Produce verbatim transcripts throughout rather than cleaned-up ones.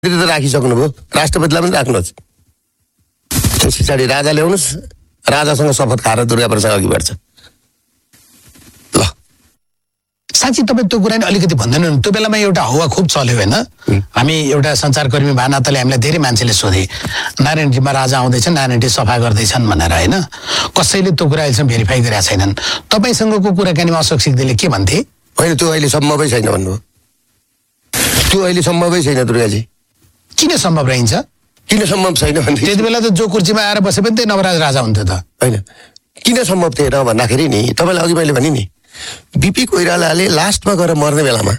त राखिसक्नुभयो, राष्ट्रपतिलाई पनि राख्नुहोस्। त्यस पछाडि राजा ल्याउनुहोस्, राजासँग शपथ खाएर दुर्गा प्रसाद अघि बढ्छ। ल साँच्ची तपाईँ त्यो कुरा नि अलिकति भन्दैन। त्यो बेलामा एउटा हावा खुब चल्यो होइन। हामी एउटा सञ्चारकर्मी भए नाताले हामीलाई धेरै मान्छेले सोधे नारायणजीमा राजा आउँदैछन्, नारायणजी सफा गर्दैछन् भनेर होइन। कसैले त्यो कुरा अहिलेसम्म भेरिफाई गरेका छैनन्। तपाईँसँगको कुराकानीमा अशोक सिग्देलले के भन्थे? होइन, त्यो अहिले सम्भवै छैन भन्नु। त्यो अहिले सम्भवै छैन दुर्गाजी। किन सम्भव रहन्छ? किन सम्भव छैन भने त्यति बेला त जो कुर्सीमा आएर बसे पनि त्यही नवराज राजा हुन्थ्यो त। होइन, किन सम्भव थिएन भन्दाखेरि नि तपाईँलाई अघि मैले भने नि बिपी कोइरालाले लास्टमा गएर मर्ने बेलामा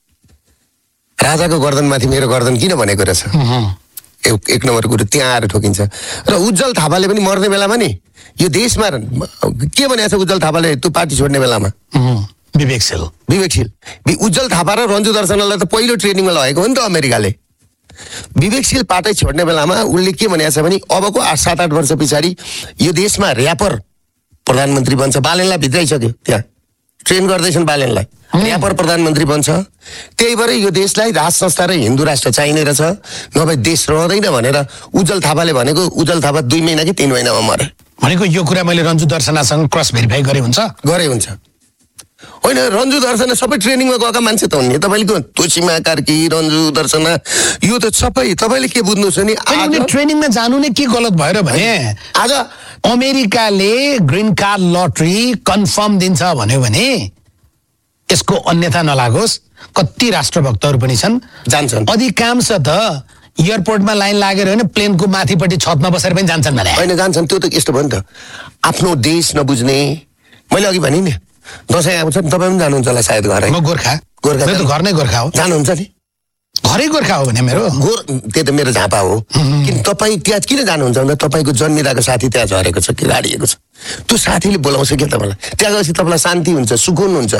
राजाको गर्दनमाथि मेरो गर्दन किन भनेको रहेछ। एक नम्बर कुरो त्यहाँ आएर ठोकिन्छ। र उज्जवल थापाले पनि मर्ने बेलामा नि यो देशमा के भनेको छ उज्जवल थापाले त्यो पार्टी छोड्ने बेलामा? विवेकशील विवेकशील उज्जवल थापा र रन्जु दर्शनलाई त पहिलो ट्रेनिङमा लगेको हो नि त अमेरिकाले। विवेकशील पार्टी छोड्ने बेलामा उनले के भनेको छ भने अबको आठ सात आठ वर्ष पछाडि यो देशमा ऱ्यापर प्रधानमन्त्री बन्छ। बालेनलाई भित्राइसक्यो, त्यहाँ ट्रेन गर्दैछन् बालेनलाई, ऱ्यापर प्रधानमन्त्री बन्छ। त्यही भएर यो देशलाई राज संस्था र हिन्दू राष्ट्र चाहिने रहेछ, नभए देश रहँदैन भनेर उज्जवल थापाले भनेको। उज्जवल थापा दुई महिना कि तीन महिनामा मरे भनेको यो कुरा मैले रन्जु दर्शनसँग क्रस भेरिफाई गरे हुन्छ गरे हुन्छ होइन। रन्जु दर्शन सबै ट्रेनिङमा गएका मान्छे त हुन् नि। तपाईँले तुलसीमा कार्की, रन्जु दर्शन यो त सबै तपाईँले के बुझ्नुहोस् नि ट्रेनिङमा जानु नै के गलत भएर भने आज अमेरिकाले ग्रीन कार्ड लटरी कन्फर्म दिन्छ भन्यो भने यसको अन्यथा नलागोस्। कति राष्ट्रभक्तहरू पनि छन्, जान्छन्। अधिकांश त एयरपोर्टमा लाइन लागेर होइन प्लेनको माथिपट्टि छतमा बसेर पनि जान्छन् भने होइन जान्छन्। त्यो त यस्तो भयो नि त, आफ्नो देश नबुझ्ने। मैले अघि भने नि दसैँ आउँछ नि, तपाईँ पनि जानुहुन्छ होला सायद घर। म गोर्खा गोर्खा त घर नै गोर्खा हो। जानुहुन्छ नि? घरै गोर्खा हो भने मेरो गोर त्यो त मेरो झापा हो। किन तपाईँ त्यहाँ किन जानुहुन्छ भन्दा तपाईँको जन्मिरहेको साथी त्यहाँ झरेको छ कि गाडिएको छ। त्यो साथीले बोलाउँछ क्या तपाईँलाई। त्यहाँ गएपछि तपाईँलाई शान्ति हुन्छ, सुकुन हुन्छ।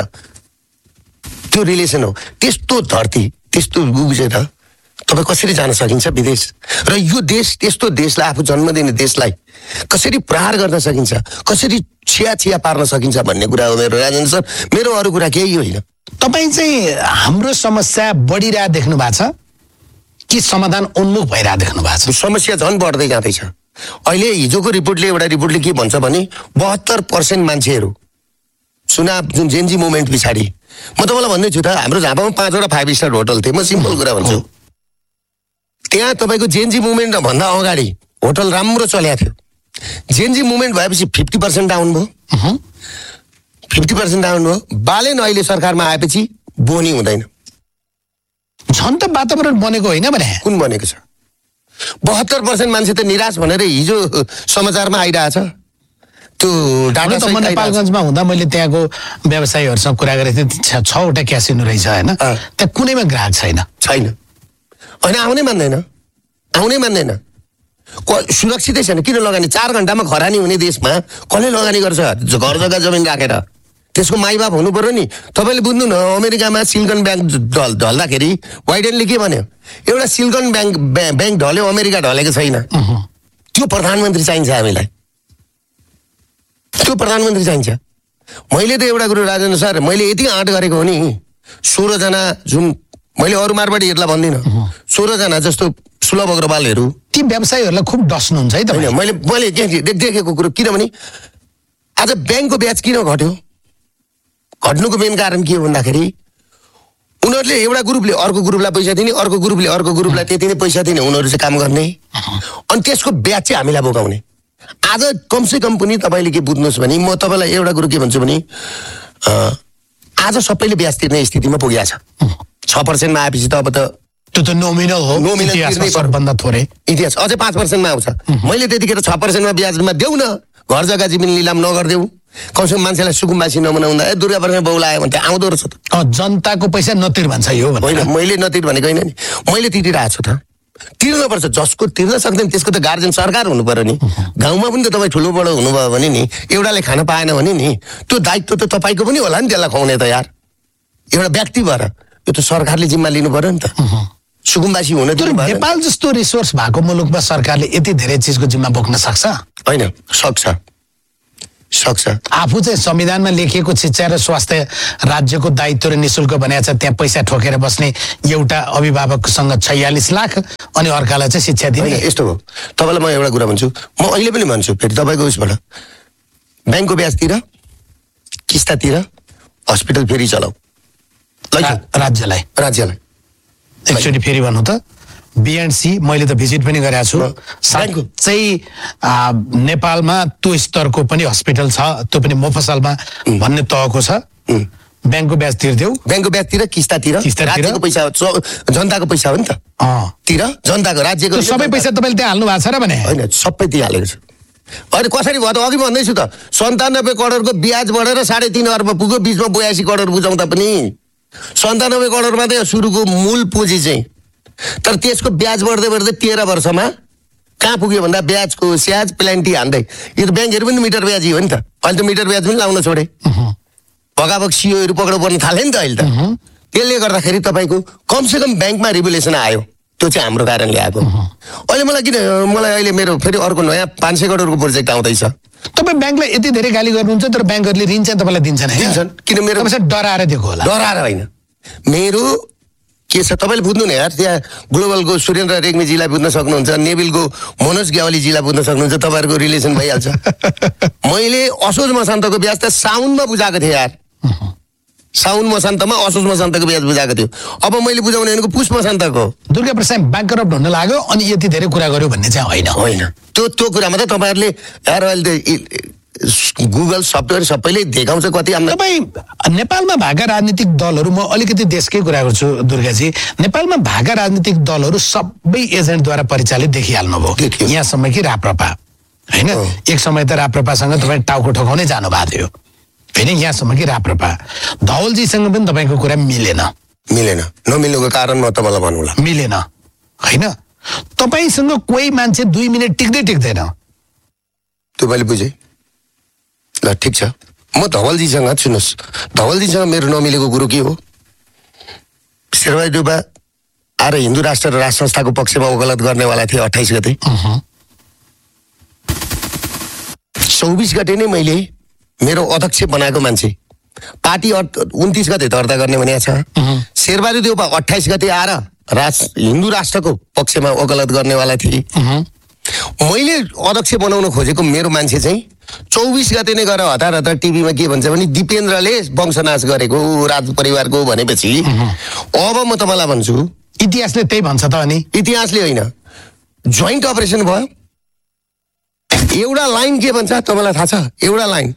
त्यो रिलेसन हो। त्यस्तो धरती, त्यस्तो बुझेर तपाईँ कसरी जान सकिन्छ विदेश? र यो देश, त्यस्तो देशलाई, आफू जन्म दिने देशलाई कसरी प्रहार गर्न सकिन्छ, कसरी छिया छिया पार्न सकिन्छ भन्ने कुरा हो मेरो राजेन्द्र सर। मेरो अरू कुरा केही होइन। तपाईँ चाहिँ हाम्रो समस्या बढिरहेको देख्नु भएको छ कि समाधान उन्मुख भइरहेको देख्नु भएको छ? समस्या झन् बढ्दै जाँदैछ। अहिले हिजोको रिपोर्टले एउटा रिपोर्टले के भन्छ भने बहत्तर पर्सेन्ट मान्छेहरू चुनाव जुन जेनजी मुभमेन्ट पछाडि, म तपाईँलाई भन्दैछु त हाम्रो झापामा पाँचवटा फाइभ स्टार होटल थिए। म सिम्पल कुरा भन्छु, त्यहाँ तपाईँको जेनजी मुभमेन्ट भन्दा अगाडि होटल राम्रो चलेको थियो। जेनजी मुभमेन्ट भएपछि फिफ्टी पर्सेन्ट डाउन भयो। फिफ्टी पर्सेन्ट डाउन भयो। बालेन अहिले सरकारमा आएपछि बोनी हुँदैन। झन् त वातावरण बनेको होइन भने कुन बनेको छ? बहत्तर पर्सेन्ट मान्छे त निराश भनेर हिजो समाचारमा आइरहेछ। त्यो डाटा नेपालगञ्जमा हुँदा मैले त्यहाँको व्यवसायीहरूसँग कुरा गरेको थिएँ। छवटा क्यासिनो रहेछ होइन, त्यहाँ कुनैमा ग्राहक छैन छैन होइन, आउनै मान्दैन, आउनै मान्दैन। सुरक्षितै छैन। किन लगानी? चार घन्टामा खरानी हुने देशमा कसले लगानी गर्छ घर जग्गा जमिन राखेर? त्यसको माइबाप हुनु पर्यो नि। तपाईँले बुझ्नु न, अमेरिकामा सिलिकन ब्याङ्क ढल ढल्दाखेरि बाइडेनले के भन्यो? एउटा सिलिकन ब्याङ्क ब्याङ्क ढल्यो, अमेरिका ढलेको छैन। त्यो प्रधानमन्त्री चाहिन्छ हामीलाई, त्यो प्रधानमन्त्री चाहिन्छ। मैले त एउटा कुरो राजेन्द्र सर, मैले यति आँट गरेको हो नि, सोह्रजना जुन मैले अरू मारवाडीहरूलाई भन्दिनँ, सोह्रजना जस्तो सुलभ अग्रवालहरू, ती व्यवसायीहरूलाई खुब डस्नुहुन्छ है त। मैले मैले देखेको कुरो किनभने आज ब्याङ्कको ब्याज किन घट्यो? घट्नुको मेन कारण के हो भन्दाखेरि उनीहरूले एउटा ग्रुपले अर्को ग्रुपलाई पैसा दिने, अर्को ग्रुपले अर्को ग्रुपलाई त्यति नै पैसा दिने, उनीहरू चाहिँ काम गर्ने, अनि त्यसको ब्याज चाहिँ हामीलाई बोकाउने। आज कमसे कम पनि तपाईँले के बुझ्नुहोस् भने, म तपाईँलाई एउटा कुरो के भन्छु भने आज सबैले ब्याज तिर्ने स्थितिमा पुगेको छ। छ पर्सेन्टमा आएपछि त अब त त्यो त नोमिनल हो। नोमिनल सबभन्दा थोरै इतिहास अझै पाँच पर्सेन्टमा आउँछ। मैले त्यतिखेर छ पर्सेन्टमा ब्याजमा देऊ न, घर जग्गा जमिन लिलाम नगरिदेऊ, कमसेकम मान्छेलाई सुकुम्बासी नमनाउँदा ए दुर्गा प्रसाद बाउ आयो भने आउँदो रहेछ त। जनताको पैसा नतिर भन्छ यो होइन, मैले नतिर भनेको होइन नि, मैले तिरिरहेको छु त। तिर्नुपर्छ, जसको तिर्न सक्दैन त्यसको त गार्जियन सरकार हुनु पर्यो नि। गाउँमा पनि त तपाईँ ठुलो बडो हुनुभयो भने नि, एउटाले खान पाएन भने नि त्यो दायित्व त तपाईँको पनि होला नि त्यसलाई खुवाउने त यार। एउटा व्यक्ति भएर यो त सरकारले जिम्मा लिनु पर्यो नि त। सुकुम्बासी हुन दिनु पर्यो। नेपाल जस्तो रिसोर्स भएको मुलुकमा सरकारले यति धेरै चिजको जिम्मा बोक्न सक्छ? होइन, सक्छ। सक्छ। आफू चाहिँ संविधानमा लेखिएको शिक्षा र स्वास्थ्य राज्यको दायित्व र निशुल्क बनाएको छ, त्यहाँ पैसा ठोकेर बस्ने एउटा अभिभावकसँग छयालिस लाख अनि अर्कालाई चाहिँ शिक्षा दिने। यस्तो हो, तपाईँलाई म एउटा कुरा भन्छु, म अहिले पनि भन्छु फेरि तपाईँको उसबाट ब्याङ्कको ब्याजतिर, किस्तातिर हस्पिटल फेरि चलाऊ राज्यलाई राज्यलाई एकचोटि फेरि भन्नु त। बिएनसी मैले त भिजिट पनि गरेको छु, साँच्चै नेपालमा त्यो स्तरको पनि हस्पिटल छ, त्यो पनि मोफसलमा भन्ने तहको छ। ब्याङ्कको ब्याज तिर्देऊ, ब्याङ्कको ब्याजतिर, किस्तातिर, राज्यको पैसा जनताको पैसा हो नि त, तिर जनताको राज्यको सबै पैसा तपाईँले त्यहाँ हाल्नु भएको छ र भने? होइन, सबै त्यहाँ हालेको छ। अहिले कसरी भयो त? अघि भन्दैछु त, सन्तानब्बे करोडको ब्याज बढेर साढे तीन अर्ब पुग्यो, बिचमा बयासी करोड बुझाउँदा पनि सन्तानब्बे करोड मात्रै सुरुको मूल पुँजी चाहिँ। तर त्यसको ब्याज बढ्दै बढ्दै तेह्र वर्षमा कहाँ पुग्यो भन्दा ब्याजको स्याज प्लान्टी हान्दै, यो त ब्याङ्कहरू पनि मिटर ब्याजी हो नि त। अहिले त मिटर ब्याज पनि लाउन छोडे, भगाभग सिओहरू पक्राउ पर्न थाले नि त अहिले त। त्यसले गर्दाखेरि तपाईँको कमसेकम ब्याङ्कमा रेगुलेसन आयो, त्यो चाहिँ हाम्रो कारणले आएको। अहिले मलाई किन मलाई अहिले मेरो फेरि अर्को नयाँ पाँच सय करोडको प्रोजेक्ट आउँदैछ। तपाईँ ब्याङ्कलाई यति धेरै गाली गर्नुहुन्छ तर ब्याङ्कहरूले ऋण चाहिँ तपाईँलाई दिन्छन् दिन्छन् किन? मेरो डराएर दिएको होला? डराएर होइन, मेरो के छ तपाईँले बुझ्नु नि यार। त्यहाँ ग्लोबलको सुरेन्द्र रेग्मीजीलाई बुझ्न सक्नुहुन्छ, नेभिलको मनोज ग्यावालीजीलाई बुझ्न सक्नुहुन्छ, तपाईँहरूको रिलेसन भइहाल्छ। मैले असोज मसान्तको ब्याज त साउनमा बुझाएको थिएँ यार, साउन मसान्तमा असोज मसान्तको ब्याज बुझाएको थियो। अब मैले बुझाउने भनेको पुष मसान्तको। दुर्गा प्रसाद ब्याङ्करप्ट हुन लाग्यो अनि यति धेरै कुरा गर्यो भन्ने चाहिँ होइन होइन त्यो त्यो कुरामा त तपाईँहरूले यार अहिले गुगल सफ्टवेयर सबैले देखाउँछ कति। तपाईँ नेपालमा भएका राजनीतिक दलहरू, म अलिकति देशकै कुरा गर्छु दुर्गाजी, नेपालमा भएका राजनीतिक दलहरू सबै एजेन्टद्वारा परिचालित देखिहाल्नुभयो, यहाँसम्म कि राप्रपा होइन। एक समय त राप्रपासँग तपाईँ टाउको ठोकाउनै जानु भएको थियो होइन, यहाँसम्म कि राप्रपा। धवलजीसँग पनि तपाईँको कुरा मिलेन मिलेन नमिल्नुको कारण म तपाईँलाई भन्नुला, मिलेन होइन। तपाईँसँग कोही मान्छे दुई मिनट टिक्दै टिक्दैन, त्यो मैले बुझेँ। ल ठिक छ, म धवलजीसँग सुन्नुहोस्, धवलजीसँग मेरो नमिलेको कुरो के हो? शेरबहादुर देउबा आएर हिन्दू राष्ट्र र राष्ट्र संस्थाको पक्षमा वकालत गर्नेवाला थिए अट्ठाइस गते। चौबिस गते नै मैले मेरो अध्यक्ष बनाएको मान्छे पार्टी उन्तिस गते दर्ता गर्ने भनेको छ। शेरबहादुर देउबा अट्ठाइस गते आएर राज हिन्दू राष्ट्रको पक्षमा वकालत गर्नेवाला थिए। मैले अध्यक्ष बनाउन खोजेको मेरो मान्छे चाहिँ चौबिस गते नै गएर हतार हतार टिभीमा के भन्छ भने दिपेन्द्रले वंशनाश गरेको राज परिवारको भनेपछि अब म तपाईँलाई भन्छु, इतिहासले त्यही भन्छ त। अनि इतिहासले होइन, जोइन्ट अपरेसन भयो। एउटा लाइन के भन्छ तपाईँलाई थाहा छ? एउटा लाइन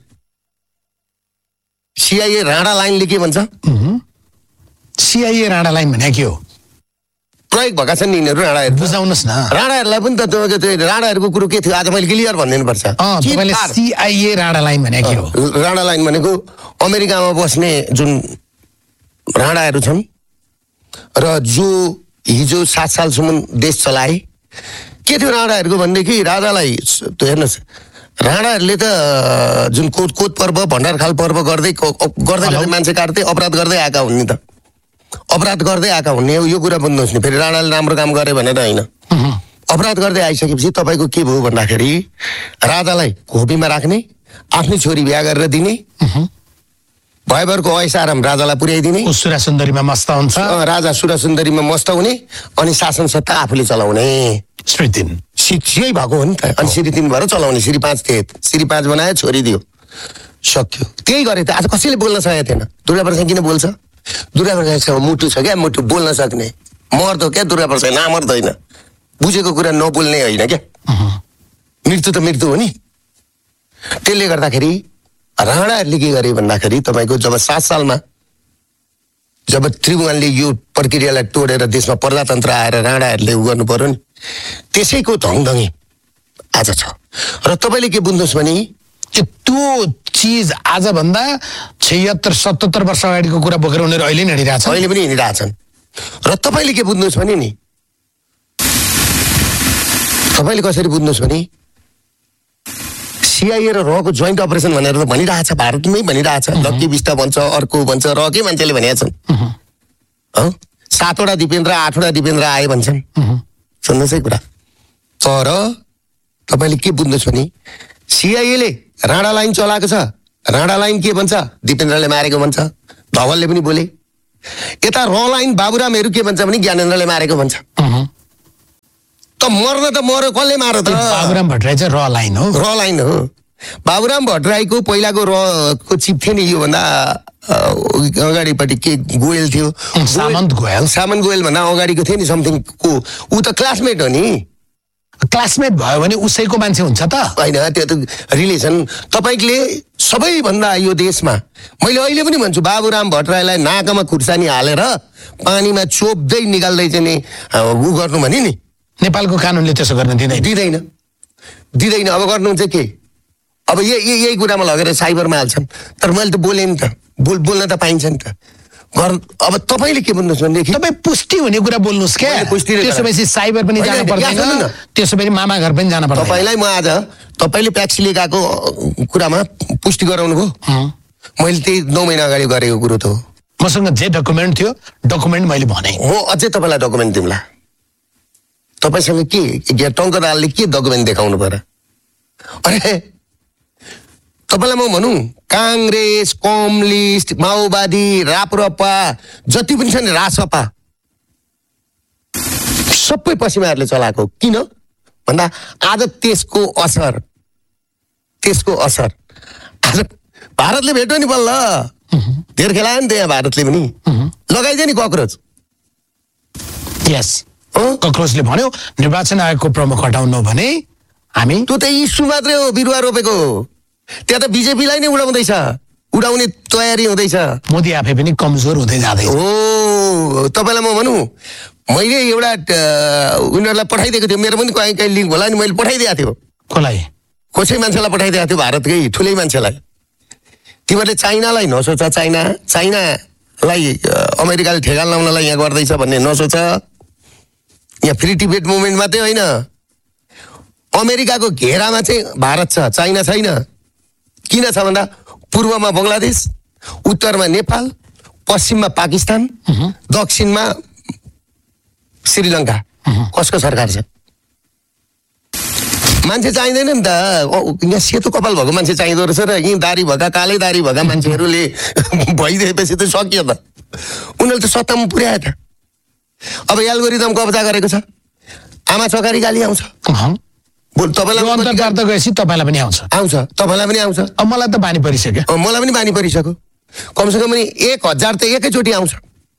सिआइए राणा लाइनले के भन्छ? सिआइए राणा लाइन भने के हो? प्रयोग भएका छन् यिनीहरू राणाहरू, बुझाउनुहोस् न। राणाहरूलाई पनि त तपाईँको त्यो राणाहरूको कुरो के थियो आज मैले क्लियर भनिदिनु पर्छ। सिआइए राणा लाइन भने के हो? राणा लाइन भनेको अमेरिकामा बस्ने जुन राणाहरू छन् र जो हिजो सात सालसम्म देश चलाए, के थियो राणाहरूको भनेदेखि राजालाई त्यो हेर्नुहोस्, राणाहरूले त जुन कोत कोत पर्व भण्डारखाल पर्व गर्दै गर्दै गर्दै मान्छे काट्दै अपराध गर्दै आएका हुन् नि त, अपराध गर्दै आएका हुने यो कुरा बुझ्नुहोस् नि। फेरि राणाले राम्रो काम गरे भनेर होइन, अपराध गर्दै आइसकेपछि तपाईँको के भयो भन्दाखेरि राजालाई खोपीमा राख्ने, आफ्नै छोरी बिहा गरेर दिने, भयभरको ऐस आराम राजालाई पुर्याइदिने, सुरा सुन्दरीमा मस्त हुन्छ, राजा सुरा सुन्दरीमा मस्त हुने, अनि शासन सत्ता आफूले चलाउने। श्री तीन यही भएको हो नि त। अनि श्री तीन भएर चलाउने, श्री पाँच थिए, श्री पाँच बनायो, छोरी दियो, सक्यो। त्यही गरे त। आज कसैले बोल्न सकेको थिएन। दुर्गा प्रसाद किन बोल्छ? दुर्गा प्रसादसँग मुटु छ क्या, मुटु बोल्न सक्ने। मर्द क्या दुर्गा प्रसाद, नामर्द होइन, बुझेको कुरा नबोल्ने होइन क्या। मृत्यु त मृत्यु हो नि। त्यसले गर्दाखेरि राणाहरूले के गरे भन्दाखेरि तपाईँको जब सात सालमा जब त्रिभुवनले यो प्रक्रियालाई तोडेर देशमा प्रजातन्त्र आएर राणाहरूले उ गर्नु पर्यो नि, त्यसैको धङधङी आज छ। र तपाईँले के बुझ्नुहोस् भने त्यो चिज आजभन्दा छिहत्तर सतहत्तर वर्ष अगाडिको कुरा बोकेर उनीहरू अहिले नै हिँडिरहेछन्, अहिले पनि हिँडिरहेछन्। र तपाईँले के बुझ्नुहोस् भने नि, तपाईँले कसरी बुझ्नुहोस् भने सिआइए र रको जोइन्ट अपरेसन भनेर त भनिरहेछ, भारतमै भनिरहेछ। लक्की बिस्टा भन्छ, अर्को भन्छ, रकै मान्छेले भनेका छन्। सातवटा दिपेन्द्र आठवटा दिपेन्द्र आए भन्छन्। सुन्नुहोस् है कुरा। तर तपाईँले के बुझ्नुहोस् भने सिआइएले राणा लाइन चलाएको छ, राणा लाइन के भन्छ, दिपेन्द्रले मारेको भन्छ, धवलले पनि बोले। यता र लाइन बाबुरामहरू के भन्छ भने ज्ञानेन्द्रले मारेको भन्छ। त मर्न त मर्यो, कसले मार त? बाबुराम भट्टराई चाहिँ र लाइन हो, र लाइन हो। बाबुराम भट्टराईको पहिलाको रको चिप थियो नि, योभन्दा अगाडिपट्टि के गोयल थियो, सामन्त गोयल, सामन्त गोयल भन्दा अगाडिको थियो नि समथिङ को, ऊ त क्लासमेट हो नि। क्लासमेट भयो भने उसैको मान्छे हुन्छ त? होइन, त्यो त रिलेसन। तपाईँले सबैभन्दा यो देशमा, मैले अहिले पनि भन्छु, बाबुराम भट्टराईलाई नाकामा खुर्सानी हालेर पानीमा चोप्दै निकाल्दै चाहिँ नि ऊ गर्नु भने नि, नेपालको कानुनले त्यसो गर्न दिँदैन दिँदैन दिँदैन अब गर्नुहुन्छ के? अब यही यही कुरामा लगेर साइबरमा हाल्छन्। तर मैले त बोलेँ नि त, बोल बोल्न त पाइन्छ नि त। गर्नु अब तपाईँले के भन्नुहोस् भनेदेखि तपाईँ पुष्टि हुने कुरा बोल्नुहोस् क्या। त्यसो भएपछि साइबर पनि जानु पर्दैन, त्यसो भए मामा घर पनि जानु पर्दैन। तपाईँलाई म आज तपाईँले प्याक्सीले गएको कुरामा पुष्टि गराउनु भयो, मैले त्यही नौ महिना अगाडि गरेको कुरो त हो। मसँग जे डकुमेन्ट थियो डकुमेन्ट मैले भने, म अझै तपाईँलाई डकुमेन्ट दिउँला। तपाईँसँग के टङ्कदालले के डकुमेन्ट देखाउनु पर्यो? अरे तपाईँलाई म भनौँ, काङ्ग्रेस, कम्युनिस्ट, माओवादी, राप्रपा जति पनि छ नि, रासपा सबै पश्चिमाहरूले चलाएको। किन भन्दा आज त्यसको असर त्यसको असर आज भारतले भेट्यो नि बल्ल, धेर खेलायो नि त यहाँ भारतले पनि, लगाइदियो नि कक्रोच। यस, कक्रोचले भन्यो निर्वाचन आयोगको प्रमुख हटाउनु भने हामी, त्यो त इस्यु मात्रै हो, बिरुवा रोपेको। त्यहाँ त बिजेपीलाई नै उडाउँदैछ, उडाउने तयारी हुँदैछ। मोदी आफै पनि कमजोर हुँदै जाँदैछ। ओ तपाईँलाई म भनौँ, मैले एउटा उनीहरूलाई पठाइदिएको थियो, मेरो पनि कहीँ कहीँ लिङ्क होला नि, मैले पठाइदिएको थियो। कसलाई? कसै मान्छेलाई पठाइदिएको थियो, भारतकै ठुलै मान्छेलाई। तिमीहरूले चाइनालाई नसोच, चाइना चाइनालाई अमेरिकाले ठेगान लाउनलाई यहाँ गर्दैछ भन्ने नसोच। यहाँ फ्री टिबेट मुभमेन्ट मात्रै होइन, अमेरिकाको घेरामा चाहिँ भारत छ, चाइना छैन। किन छ भन्दा पूर्वमा बङ्गलादेश, उत्तरमा नेपाल, पश्चिममा पाकिस्तान, दक्षिणमा श्रीलङ्का। कसको सरकार छ? मान्छे चाहिँदैन नि त। यहाँ सेतो कपाल भएको मान्छे चाहिँदो रहेछ र यहीँ दारी भएका, कालै दारी भएका मान्छेहरूले भइदिएपछि त सकियो त। उनीहरूले त सत्तामा पुर्यायो त। अब एल्गोरिदम कब्जा गरेको छ, आमा छोकारी गाली आउँछ। तपाईँलाई अन्तर्वार्ता गएपछि तपाईँलाई पनि आउँछ आउँछ तपाईँलाई पनि आउँछ। अब मलाई त बानी परिसक्यो, मलाई पनि बानी परिसक्यो। कमसेकम पनि एक हजार त एकैचोटि आउँछ,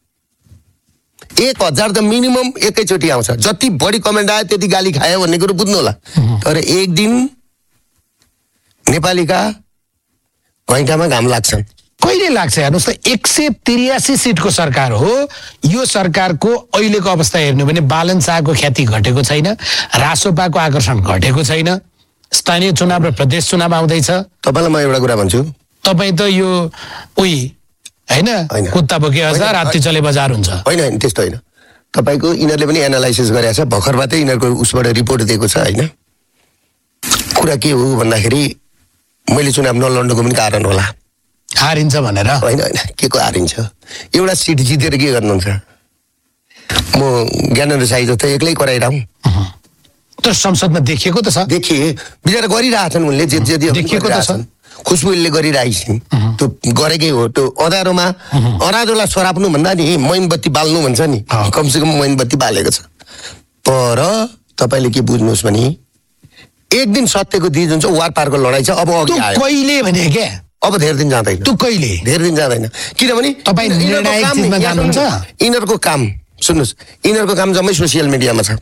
एक हजार त मिनिमम एकैचोटि आउँछ। जति बढी कमेन्ट आयो त्यति गाली खायो भन्ने कुरो बुझ्नु होला। तर एक दिन नेपालीका घैँटामा घाम लाग्छन्। कहिले लाग्छ हेर्नुहोस् त, एक सय त्रियासी सिटको सरकार हो यो। सरकारको अहिलेको अवस्था हेर्नु भने बालन शाहको ख्याति घटेको छैन, रासोपाको आकर्षण घटेको छैन, स्थानीय चुनाव र प्रदेश चुनाव आउँदैछ। तपाईँलाई म एउटा कुरा भन्छु, तपाईँ त यो उही होइन, कुत्ता बोके हजार हात्ती चले बजार हुन्छ। होइन होइन, त्यस्तो होइन। तपाईँको यिनीहरूले पनि एनालाइसिस गरेको छ, भर्खरबाटै यिनीहरूको उसबाट रिपोर्ट दिएको छ। होइन, कुरा के हो भन्दाखेरि मैले चुनाव नलड्नुको पनि कारण होला, हारिन्छ भनेर। होइन होइन, के को हारिन्छ? एउटा सिट जितेर के गर्नुहुन्छ? म ज्ञानेन्द्र साई जस्तो एक्लै कराइरहँ त? संसदमा देखिएको त छ, देखिए बिचरा गरिरहेछन् उनले, जे जे देखिएको त छ। खुसबुले गरिरहेछन्, त्यो गरेकै हो। त्यो अँधारोमा अँधारोलाई सराप्नु भन्दा नि मोमबत्ती बाल्नु भन्छ नि, कमसेकम मोमबत्ती बालेको छ। तर तपाईँले के बुझ्नुहोस् भने एक दिन सत्यको दिज हुन्छ, वार पारको लडाइँ छ। अब अघि आयो कहिले भने क्या, अब धेरै दिन जाँदैन। तँ कहिले धेरै दिन जाँदैन, किनभने तपाईँ निर्णायक चिजमा जानुहुन्छ। यिनीहरूको काम सुन्नुहोस्, यिनीहरूको काम जम्मै सोसियल मिडियामा छ।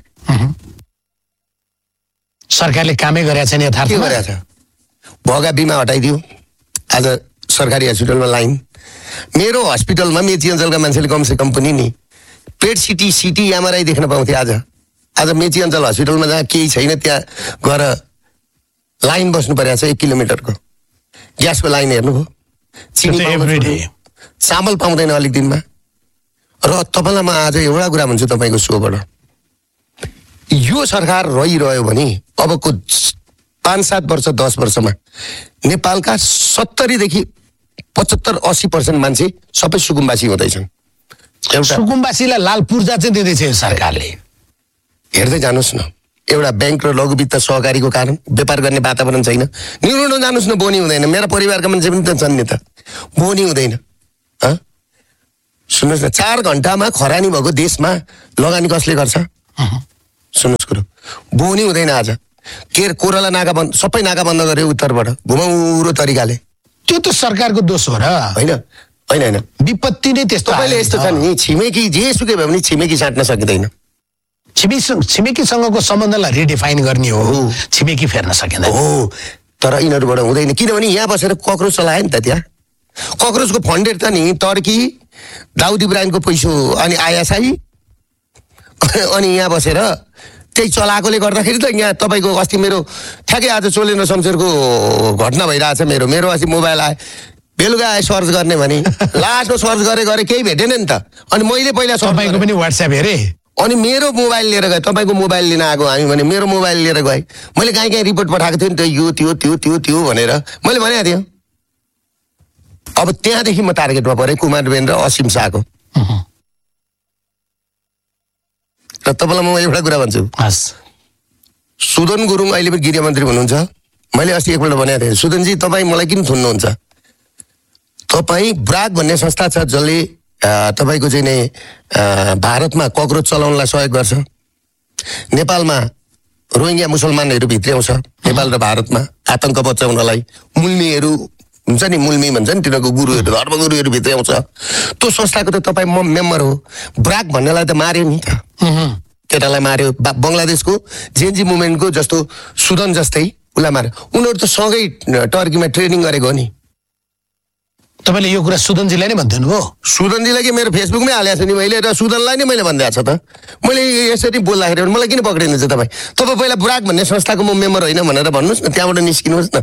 सरकारले कामै गरेको छैन यथार्थमा। के गरेको छ? भगा बिमा हटाइदियो, आज सरकारी हस्पिटलमा लाइन। मेरो हस्पिटलमा मेची अञ्चलका मान्छेले कमसे कम पनि नि पेट सिटी सिटी एमआरआई देख्न पाउँथे। आज आज मेची अञ्चल हस्पिटलमा जहाँ केही छैन त्यहाँ गएर लाइन बस्नु परेको छ, एक किलोमिटरको ग्यासको लाइन हेर्नुभयो, चिनी चामल पाउँदैन अलिक दिनमा। र तपाईँलाई म आज एउटा कुरा भन्छु तपाईँको सोबाट, यो सरकार रहिरह्यो भने अबको पाँच सात वर्ष दस वर्षमा नेपालका सत्तरीदेखि पचहत्तर अस्सी पर्सेन्ट मान्छे सबै सुकुम्बासी हुँदैछन्। सुकुम्बासीलाई लाल पूर्जा चाहिँ दिँदैछ यो सरकारले। हेर्दै जानुहोस् न, एउटा ब्याङ्क र लघु वित्त सहकारीको कारण व्यापार गर्ने वातावरण छैन। न्युरोडो जानुहोस् न, बोनी हुँदैन। मेरा परिवारका मान्छे पनि त छन् नि त, बोनी हुँदैन। सुन्नुहोस् न, चार घन्टामा खरानी भएको देशमा लगानी कसले गर्छ? सुन्नुहोस् कुरो, बोनी हुँदैन। आज के कोराला नाका बन्द, सबै नाका बन्द गर्यो उत्तरबाट घुमाउरो तरिकाले। त्यो त सरकारको दोष हो र होइन? होइन होइन, विपत्ति नै त्यस्तो। तपाईँले यस्तो छ नि, छिमेकी जेसुकै भए पनि छिमेकी साट्न सकिँदैन। छिमेकीसँगको सम्बन्धलाई रिडिफाइन गर्ने हो, छिमेकी फेर्न सकिँदैन हो। तर यिनीहरूबाट हुँदैन, किनभने यहाँ बसेर कक्रोच चलायो नि त। त्यहाँ कक्रोचको फन्डेड त नि टर्की, दाउद इब्राहिमको पैसो अनि आयासाई, अनि यहाँ बसेर त्यही चलाएकोले गर्दाखेरि त यहाँ तपाईँको अस्ति मेरो ठ्याक्कै आज चोलेन्द्र शमशेरको घटना भइरहेछ। मेरो मेरो अस्ति मोबाइल आयो, बेलुका आयो सर्च गर्ने भने लास्टमा सर्च गरे गरे केही भेटेन नि त। अनि मैले पहिला तपाईँको पनि व्हाट्सएप हेरेँ, अनि मेरो मोबाइल लिएर गएँ। तपाईँको मोबाइल लिन आएको हामी भने मेरो मोबाइल लिएर गएँ। मैले कहीँ कहीँ रिपोर्ट पठाएको थिएँ नि त, यो त्यो त्यो त्यो त्यो भनेर मैले भनेको थिएँ। अब त्यहाँदेखि म टार्गेटमा परेँ, कुमारबेन र असीम शाहको। र तपाईँलाई म एउटा कुरा भन्छु, सुदन गुरुङ अहिले पनि गृहमन्त्री हुनुहुन्छ। मैले अस्ति एकपल्ट भनेको थिएँ, सुदनजी तपाईँ मलाई किन थुन्नुहुन्छ? तपाईँ ब्राक भन्ने संस्था छ जसले तपाईँको चाहिँ नै भारतमा कक्रोच चलाउनलाई सहयोग गर्छ। नेपालमा रोहिङ्ग्या मुसलमानहरू भित्र्याउँछ, नेपाल र भारतमा आतङ्क बचाउनलाई। मुल्मीहरू हुन्छ नि, मुल्मी भन्छ नि, तिनीहरूको गुरुहरू, धर्मगुरुहरू भित्र्याउँछ। त्यो संस्थाको त तपाईँ म मेम्बर हो। ब्राक भन्नेलाई त मार्यो नि त, केटालाई मार्यो। बङ्गलादेशको जेएनजी मुभमेन्टको जस्तो सुदन जस्तै उसलाई मार्यो। उनीहरू त सँगै टर्कीमा ट्रेनिङ गरेको हो नि। तपाईँले यो कुरा सुदनजीलाई नै भनिदिनु भयो? सुदनजीलाई कि मेरो फेसबुकमै हालेको छु नि मैले, र सुदनलाई नै मैले भनिदिएको छ त। मैले यसरी बोल्दाखेरि मलाई किन पक्रिनुहुन्छ तपाईँ? तपाईँ पहिला ब्राक भन्ने संस्थाको म मेम्बर होइन भनेर भन्नुहोस् न, त्यहाँबाट निस्किनुहोस् न।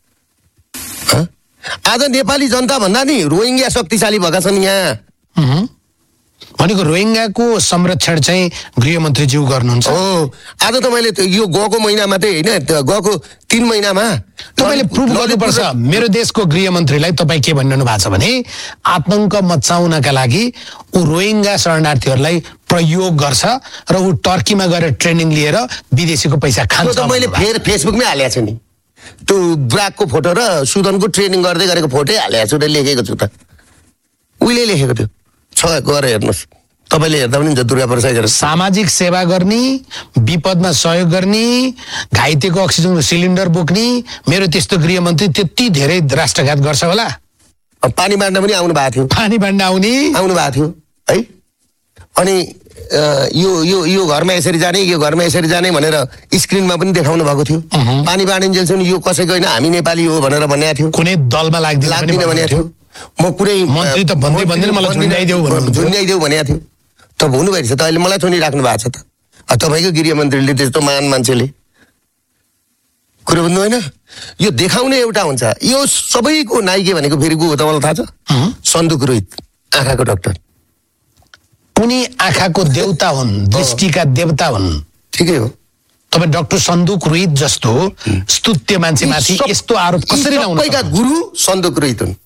आज नेपाली जनता भन्दा नि रोहिङ्ग्या शक्तिशाली भएका छन् यहाँ। भनेको रोहिङ्ग्याको संरक्षण चाहिँ गृहमन्त्रीज्यू गर्नुहुन्छ हो। आज त मैले यो गएको महिनामा चाहिँ होइन, गएको तीन महिनामा तपाईँले प्रुभ गर्नुपर्छ। मेरो देशको गृहमन्त्रीलाई तपाईँ के भनिरहनु भएको छ भने आतङ्क मचाउनका लागि ऊ रोहिङ्ग्या शरणार्थीहरूलाई प्रयोग गर्छ र ऊ टर्कीमा गएर ट्रेनिङ लिएर विदेशीको पैसा खान्छ। मैले फेरि फेसबुकमै हालेको छु नि, त्यो ब्राकको फोटो र सुदनको ट्रेनिङ गर्दै गरेको फोटै हालेको छु र लेखेको छु त। उहिले लेखेको थियो छ, गएर हेर्नुहोस्। तपाईँले हेर्दा पनि दुर्गा प्रसाद गरेर सामाजिक सेवा गर्ने, विपदमा सहयोग गर्ने, घाइतेको अक्सिजनको सिलिन्डर बोक्ने मेरो त्यस्तो गृहमन्त्री त्यति धेरै राष्ट्रघात गर्छ होला? पानी बाँड्न पनि आउनु भएको थियो, पानी बाँड्न आउने आउनु भएको थियो है। अनि यो यो यो घरमा यसरी जाने, यो घरमा यसरी जाने भनेर स्क्रिनमा पनि देखाउनु भएको थियो। पानी बाँडिन्जेलसम्म यो कसैको होइन, हामी नेपाली हो भनेर भनेको थियो। कुनै दलमा लाग्दैन लाग्दैन भनेको थियो। म कुनै मन्त्री त भन्दै भन्दैन मलाई झुन्ड्याइदेऊ झुन्ड्याइदेऊ भनेको थियो। त हुनुभएको छ त, अहिले मलाई थोनी राख्नु भएको छ त। तपाईँको गृहमन्त्रीले त्यस्तो महान मान्छेले कुरो भन्नु होइन। यो देखाउने एउटा हुन्छ, यो सबैको नाइके भनेको फेरि को हो तपाईँलाई थाहा छ? सन्दुक रोहित, आँखाको डाक्टर। उनी आँखाको देवता हुन्, दृष्टिका देवता हुन्। ठिकै हो। तपाईँ डाक्टर सन्दुक रोहित जस्तो स्तुत्य मान्छेमाथि यस्तो आरोप कसरी लाउनु? सबैका गुरु सन्दुक रोहित हुन्।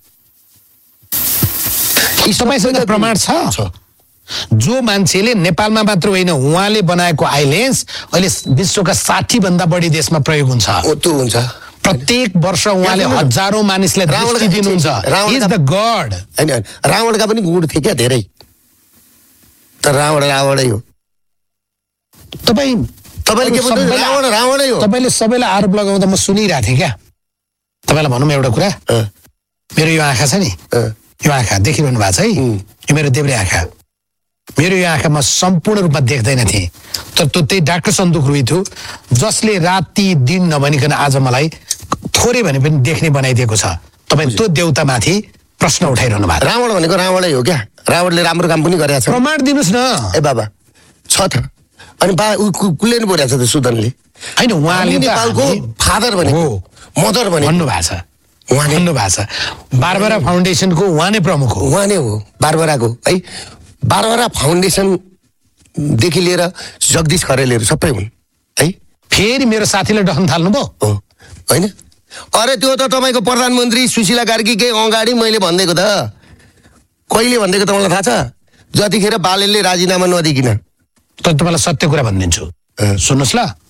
तपाईँसँग प्रमाण छ? जो मान्छेले नेपालमा मात्र होइन उहाँले बनाएको आइलेन्स अहिले विश्वका साठी भन्दा बढी देशमा प्रयोग हुन्छ। त्यो हुन्छ प्रत्येक वर्ष उहाँले हजारौं मानिसलाई दृष्टि दिनुहुन्छ। He is the God। हैन, रावणका पनि गुण थिए क्या धेरै, तर रावण रावणै हो। तपाईँ तपाईँले के भन्नु? रावण रावणै हो। तपाईँले सबैलाई आरोप लगाउँदा म सुनिरहेको थिएँ क्या। तपाईँलाई भनौँ एउटा कुरा, मेरो यो आँखा छ नि, यो आँखा देखिरहनु भएको छ है, यो मेरो देब्रे आँखा। मेरो यो आँखामा सम्पूर्ण रूपमा देख्दैन थिएँ, तर त्यो त्यही डाक्टर सन्दुक रोहित हो जसले राति दिन नभनिकन आज मलाई थोरै भने पनि देख्ने बनाइदिएको छ। तपाईँ त्यो देवतामाथि प्रश्न उठाइरहनु भएको। रावण भनेको रावणै हो क्या। रावणले राम्रो काम पनि गरेको छ। प्रमाण दिनुहोस् न। ए बाबा छ त। अनि बा कुले नि बोलेको छ त सुदनले? होइन, उहाँले नेपालको फादर भनेको, मदर भनेको भन्नु भएको छ। उहाँले भन्नु भएको छ बारबरा फाउन्डेसनको उहाँ नै प्रमुख हो। उहाँ नै हो बारबराको है। बारबरा फाउन्डेसनदेखि लिएर जगदीश खरेलहरू सबै हुन् है। फेरि मेरो साथीलाई डख्न थाल्नुभयो हो होइन? अरे त्यो त तपाईँको प्रधानमन्त्री सुशीला कार्कीकै अगाडि मैले भनिदिएको त। कहिले भनिदिएको त मलाई थाहा छ? जतिखेर बालेनले राजीनामा नदिकिन। तर तपाईँलाई सत्य कुरा भनिदिन्छु, सुन्नुहोस् ल।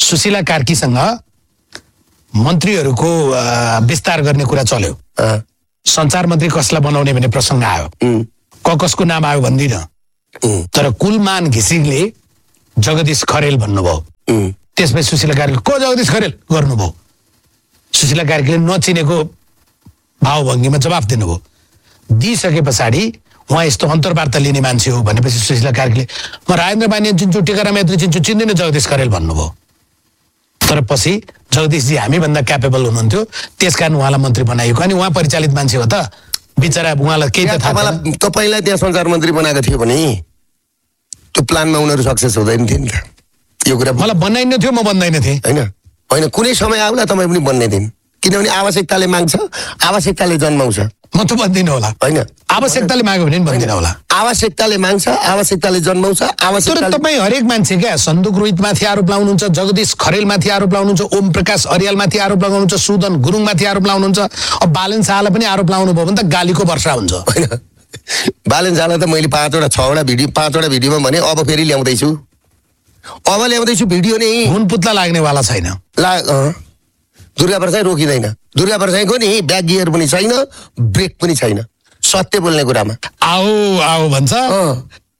सुशीला कार्कीसँग मन्त्रीहरूको अ, विस्तार गर्ने कुरा चल्यो। अँ, सञ्चार मन्त्री कसलाई बनाउने भन्ने प्रसङ्ग आयो। उम्, क कसको नाम आयो भन्दिनँ, उम्, तर कुलमान घिसिङले जगदीश खरेल भन्नुभयो। उम्, त्यसपछि सुशीला कार्की को जगदीश खरेल गर्नुभयो। सुशीला कार्कीले नचिनेको भावभङ्गीमा जवाफ दिनुभयो। दिइसके पछाडि उहाँ यस्तो अन्तर्वार्ता लिने मान्छे हो भनेपछि सुशीला कार्कीले म राजेन्द्र बानिया चिन्छु, टिकाराम यात्री चिन्छु, चिन्दिनँ जगदीश खरेल भन्नुभयो। तर पछि जगदीशजी हामीभन्दा क्यापेबल हुनुहुन्थ्यो, त्यसकारण उहाँलाई मन्त्री बनाइएको। अनि उहाँ परिचालित मान्छे हो त, बिचरा उहाँलाई केही त थाहा थिएन। तपाईँलाई तपाईँलाई त्यहाँ सञ्चार मन्त्री बनाएको थियो भने त्यो प्लानमा उनीहरू सक्सेस हुँदैन थियो नि त। यो कुरा मलाई बनाइन्न थियो, म बन्दैन थिएँ। होइन होइन कुनै समय आउला तपाईँ पनि बन्ने दिन, किनभने आवश्यकताले माग्छ, आवश्यकताले जन्माउँछ। म त बन्दिनँ होला। होइन आवश्यकताले माग्यो भने पनि बन्दिनँ होला। आवश्यकताले माग्छ, आवश्यकताले जन्माउँछ, तर आवश्यकताले तपाईँ हरेक मान्छे क्या, सन्दुक रोहितमाथि आरोप लाउनुहुन्छ, जगदीश खरेलमाथि आरोप लाउनुहुन्छ, ओम प्रकाश अर्यालमाथि आरोप लगाउनुहुन्छ, सुदन गुरुङमाथि आरोप लाउनुहुन्छ, अब बालन शाहलाई पनि आरोप लाउनु भयो भने त गालीको वर्षा हुन्छ। होइन बालन झाला त मैले पाँचवटा छवटा भिडियो पाँचवटा भिडियोमा भने अब फेरि ल्याउँदैछु, अब ल्याउँदैछु भिडियो नै हुन पुत्ला लाग्नेवाला छैन। ला अँ। दुर्गा प्रसाई रोकिँदैन। दुर्गा प्रसाईको नि ब्याक गियर पनि छैन, ब्रेक पनि छैन, सत्य बोल्ने कुरामा। आओ आओ भन्छ। अँ।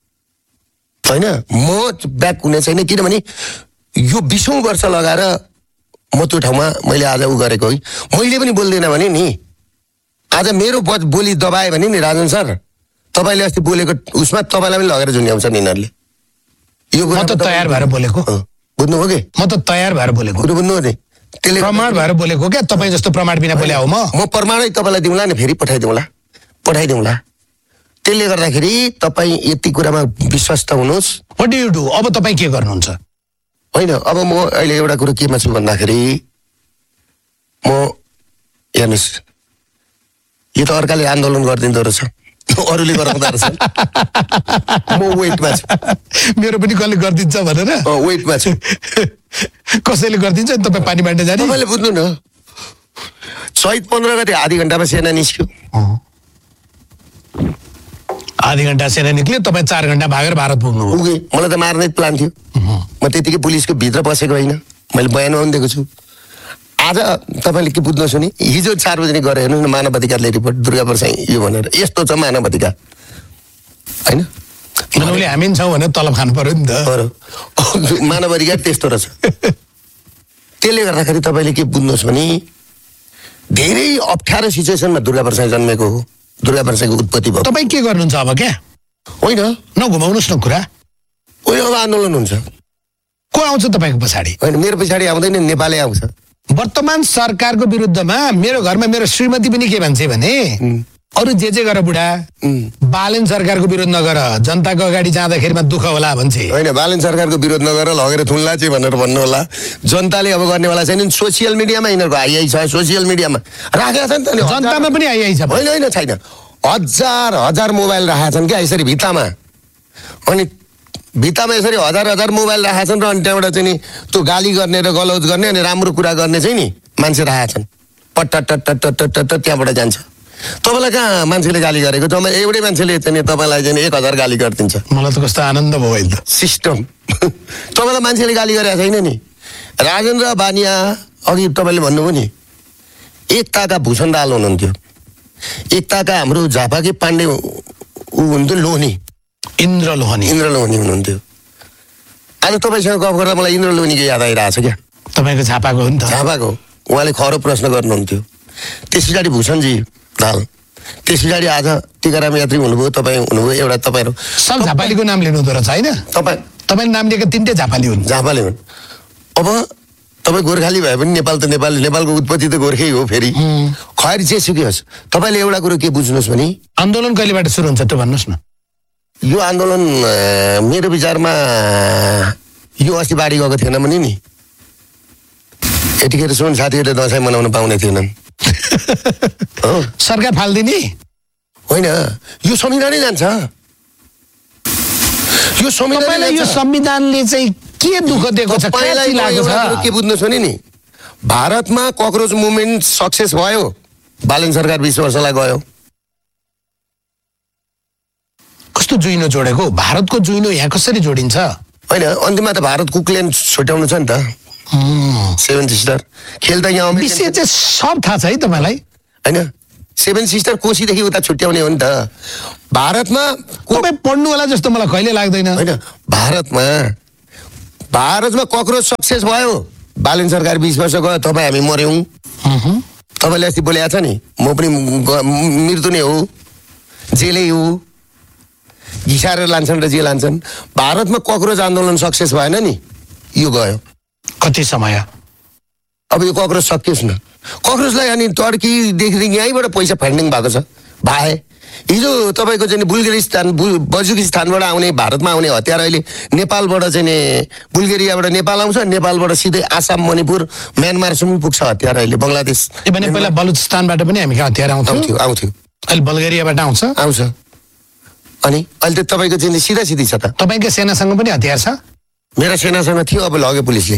होइन म ब्याक हुने छैन, किनभने यो बिसौँ वर्ष लगाएर म त्यो ठाउँमा मैले आज उ गरेको है, मैले पनि बोल्दिनँ भने नि आज मेरो बज बोली दबायो भने नि राजन सर तपाईँले अस्ति बोलेको उसमा तपाईँलाई पनि लगेर झुन्ड्याउँछन् यिनीहरूले। यो म त तयार भएर बोलेको, बुझ्नुभयो कि म त तयार भएर बोलेको, कुरो बुझ्नु हो नि, त्यसले प्रमाण भएर बोलेको क्या। तपाईँ जस्तो प्रमाण बिना बोले हो म म प्रमाणै तपाईँलाई दिउँला नि, फेरि पठाइदिउँला पठाइदिउँला त्यसले गर्दाखेरि तपाईँ यति कुरामा विश्वस्त हुनुहोस्। What do you do? अब तपाईँ के गर्नुहुन्छ? होइन अब म अहिले एउटा कुरो केमा छु भन्दाखेरि म हेर्नुहोस्, यो त अर्काले आन्दोलन गरिदिँदो रहेछ, अरूले गराउँदो रहेछ, म वेटमा छु। मेरो पनि कसले गरिदिन्छ भनेर अँ, वेटमा छु। कसैले गरिदिन्छ नि, तपाईँ पानी बाँड्न जाने। तपाईँले बुझ्नु न, चैत पन्ध्र गते आधी घन्टामा सेना निस्क्यो, आधी घन्टा सेना निक्ल्यो, तपाईँ चार घन्टा भागेर भारत पुग्नुभयो। पुगेँ। मलाई त मार्ने प्लान थियो, म त्यतिकै पुलिसको भित्र पसेको होइन, मैले बयानमा पनि दिएको छु। आज तपाईँले के बुझ्नुहोस् नि, हिजो सार्वजनिक गरेर हेर्नु न मानव अधिकारले रिपोर्ट, दुर्गा प्रसाई यो भनेर यस्तो छ मानव अधिकार होइन, उसले हामी पनि छौँ भने तलब खानु पर्यो नि त। बरु मानव अधिकार त्यस्तो रहेछ। त्यसले गर्दाखेरि तपाईँले के बुझ्नुहोस् भने धेरै अप्ठ्यारो सिचुएसनमा दुर्गा प्रसाई जन्मेको हो, दुर्गा प्रसाईको उत्पत्ति भयो। तपाईँ के गर्नुहुन्छ अब? क्या होइन नघुमाउनुहोस् न कुरा। होइन अब आन्दोलन हुन्छ। को आउँछ तपाईँको पछाडि? होइन मेरो पछाडि आउँदैन, नेपालै आउँछ। वर्तमान सरकारको विरुद्धमा मेरो घरमा मेरो श्रीमती पनि के भन्छे भने अरू जे जे गर बुढा, बालन सरकारको विरोध नगर, जनताको अगाडि जाँदाखेरिमा दुःख होला भन्छे। होइन बालन सरकारको विरोध नगर, लगेर थुन्ला चाहिँ भनेर भन्नु होला। जनताले अब गर्नेवाला छैन, सोसियल मिडियामा यिनीहरूको आइआई छ, सोसियल मिडियामा राखेका छन् त नि, जनतामा पनि आइआई छ। होइन होइन छैन, हजार हजार मोबाइल राखेका छन् क्या यसरी भित्तामा, अनि भित्तामा यसरी हजार हजार मोबाइल राखेका छन् र अनि त्यहाँबाट चाहिँ नि त्यो गाली गर्ने र गलौज गर्ने अनि राम्रो कुरा गर्ने चाहिँ नि मान्छे राखेका छन्, पट्ट टट्ट टट्ट टट्ट त्यहाँबाट जान्छ। तपाईँलाई कहाँ मान्छेले गाली गरेको? तपाईँ एउटै मान्छेले चाहिँ तपाईँलाई चाहिँ एक हजार गाली गरिदिन्छ। मलाई त कस्तो आनन्द भयो अहिले त। सिस्टम तपाईँलाई मान्छेले गाली गरेको छैन नि। राजेन्द्र बानिया अघि तपाईँले भन्नुभयो नि, एकताका भूषण दाल हुनुहुन्थ्यो, एकताका हाम्रो झापाकै पाण्डे ऊ हुनुहुन्थ्यो, लोहनी, इन्द्र लोहनी, इन्द्र लोहनी हुनुहुन्थ्यो। आज तपाईँसँग गफ गर्दा मलाई इन्द्र लोहनीको याद आइरहेको छ क्या। तपाईँको झापाको हो नि त। झापाको उहाँले खरो प्रश्न गर्नुहुन्थ्यो। त्यस पछाडि भूषणजी दाल, त्यस पछाडि आज टिकाराम यात्री हुनुभयो, तपाईँ हुनुभयो, एउटा तपाईँहरू सब झापालीको नाम लिनु हुँदो रहेछ होइन? तपाईँ तपाईँले नाम लिएको तिनटै झापाली हुन्। झापाले हुन्। अब तपाईँ गोर्खाली भए पनि नेपाल त नेपाल, नेपालको उत्पत्ति त गोर्खै हो। फेरि खैर जे सुकै होस्, तपाईँले एउटा कुरो के बुझ्नुहोस् भने आन्दोलन कहिलेबाट सुरु हुन्छ त्यो भन्नुहोस् न। यो आन्दोलन मेरो विचारमा यो अस्ति बाढी गएको थिएन भने नि यतिखेर सुन साथीहरूले दसैँ मनाउन पाउने थिएनन्। सरकार फालिदिने होइन, यो संविधानै जान्छ, यो संविधान यो संविधानले चाहिँ के दुःख दिएको छ? के बुझ्नुहोस् भने नि भारतमा ककरोच मुभमेन्ट सक्सेस भयो, बालन सरकार बिस वर्षलाई गयो। कस्तो जुइनो जोडेको? भारतको जुइनो यहाँ कसरी जोडिन्छ? होइन अन्तिममा त भारत कुकल्यान्ड छुट्याउनु छ नि त। सेभेन सिस्टर खेल त यहाँ अमेरिकन विषय चाहिँ सब थाहा छ है तपाईँलाई? होइन, सेभेन सिस्टर कोशीदेखि उता छुट्याउने हो नि त। भारतमा तपाईँ पढ्नुवाला जस्तो मलाई कहिले लाग्दैन। होइन, भारतमा भारतमा कक्रोच सक्सेस भयो। बालन सरकार बिस वर्ष गयो, तपाईँ हामी मऱ्यौँ। तपाईँले अस्ति बोलेको छ नि, म पनि मृत्यु नै हो, जेलै हो, घिसारेर लान्छन् र जे लान्छन्। भारतमा कक्रोच आन्दोलन सक्सेस भएन नि, यो गयो। कति समय? अब यो कक्रोच सकियोस् न। कक्रोचलाई अनि टर्कीदेखि यहीँबाट पैसा फन्डिङ भएको छ भाइ। हिजो तपाईँको चाहिँ बुल्गेरिस्तान बुल बजुकिस्तानबाट आउने भारतमा आउने हतियार अहिले नेपालबाट चाहिँ नि बुल्गेरियाबाट नेपाल आउँछ, नेपालबाट सिधै आसाम, मणिपुर, म्यानमारसम्म पुग्छ हतियार अहिले बङ्गलादेश। ए भने पहिला बलुचिस्तानबाट पनि हामी हतियार आउँथ्यो आउँथ्यो आउँथ्यो अहिले बल्गेरियाबाट आउँछ आउँछ अनि अहिले त तपाईँको चाहिँ सिधा सिधी छ त। तपाईँको सेनासँग पनि हतियार छ? मेरो सेनासँग थियो, अब लग्यो पुलिसले।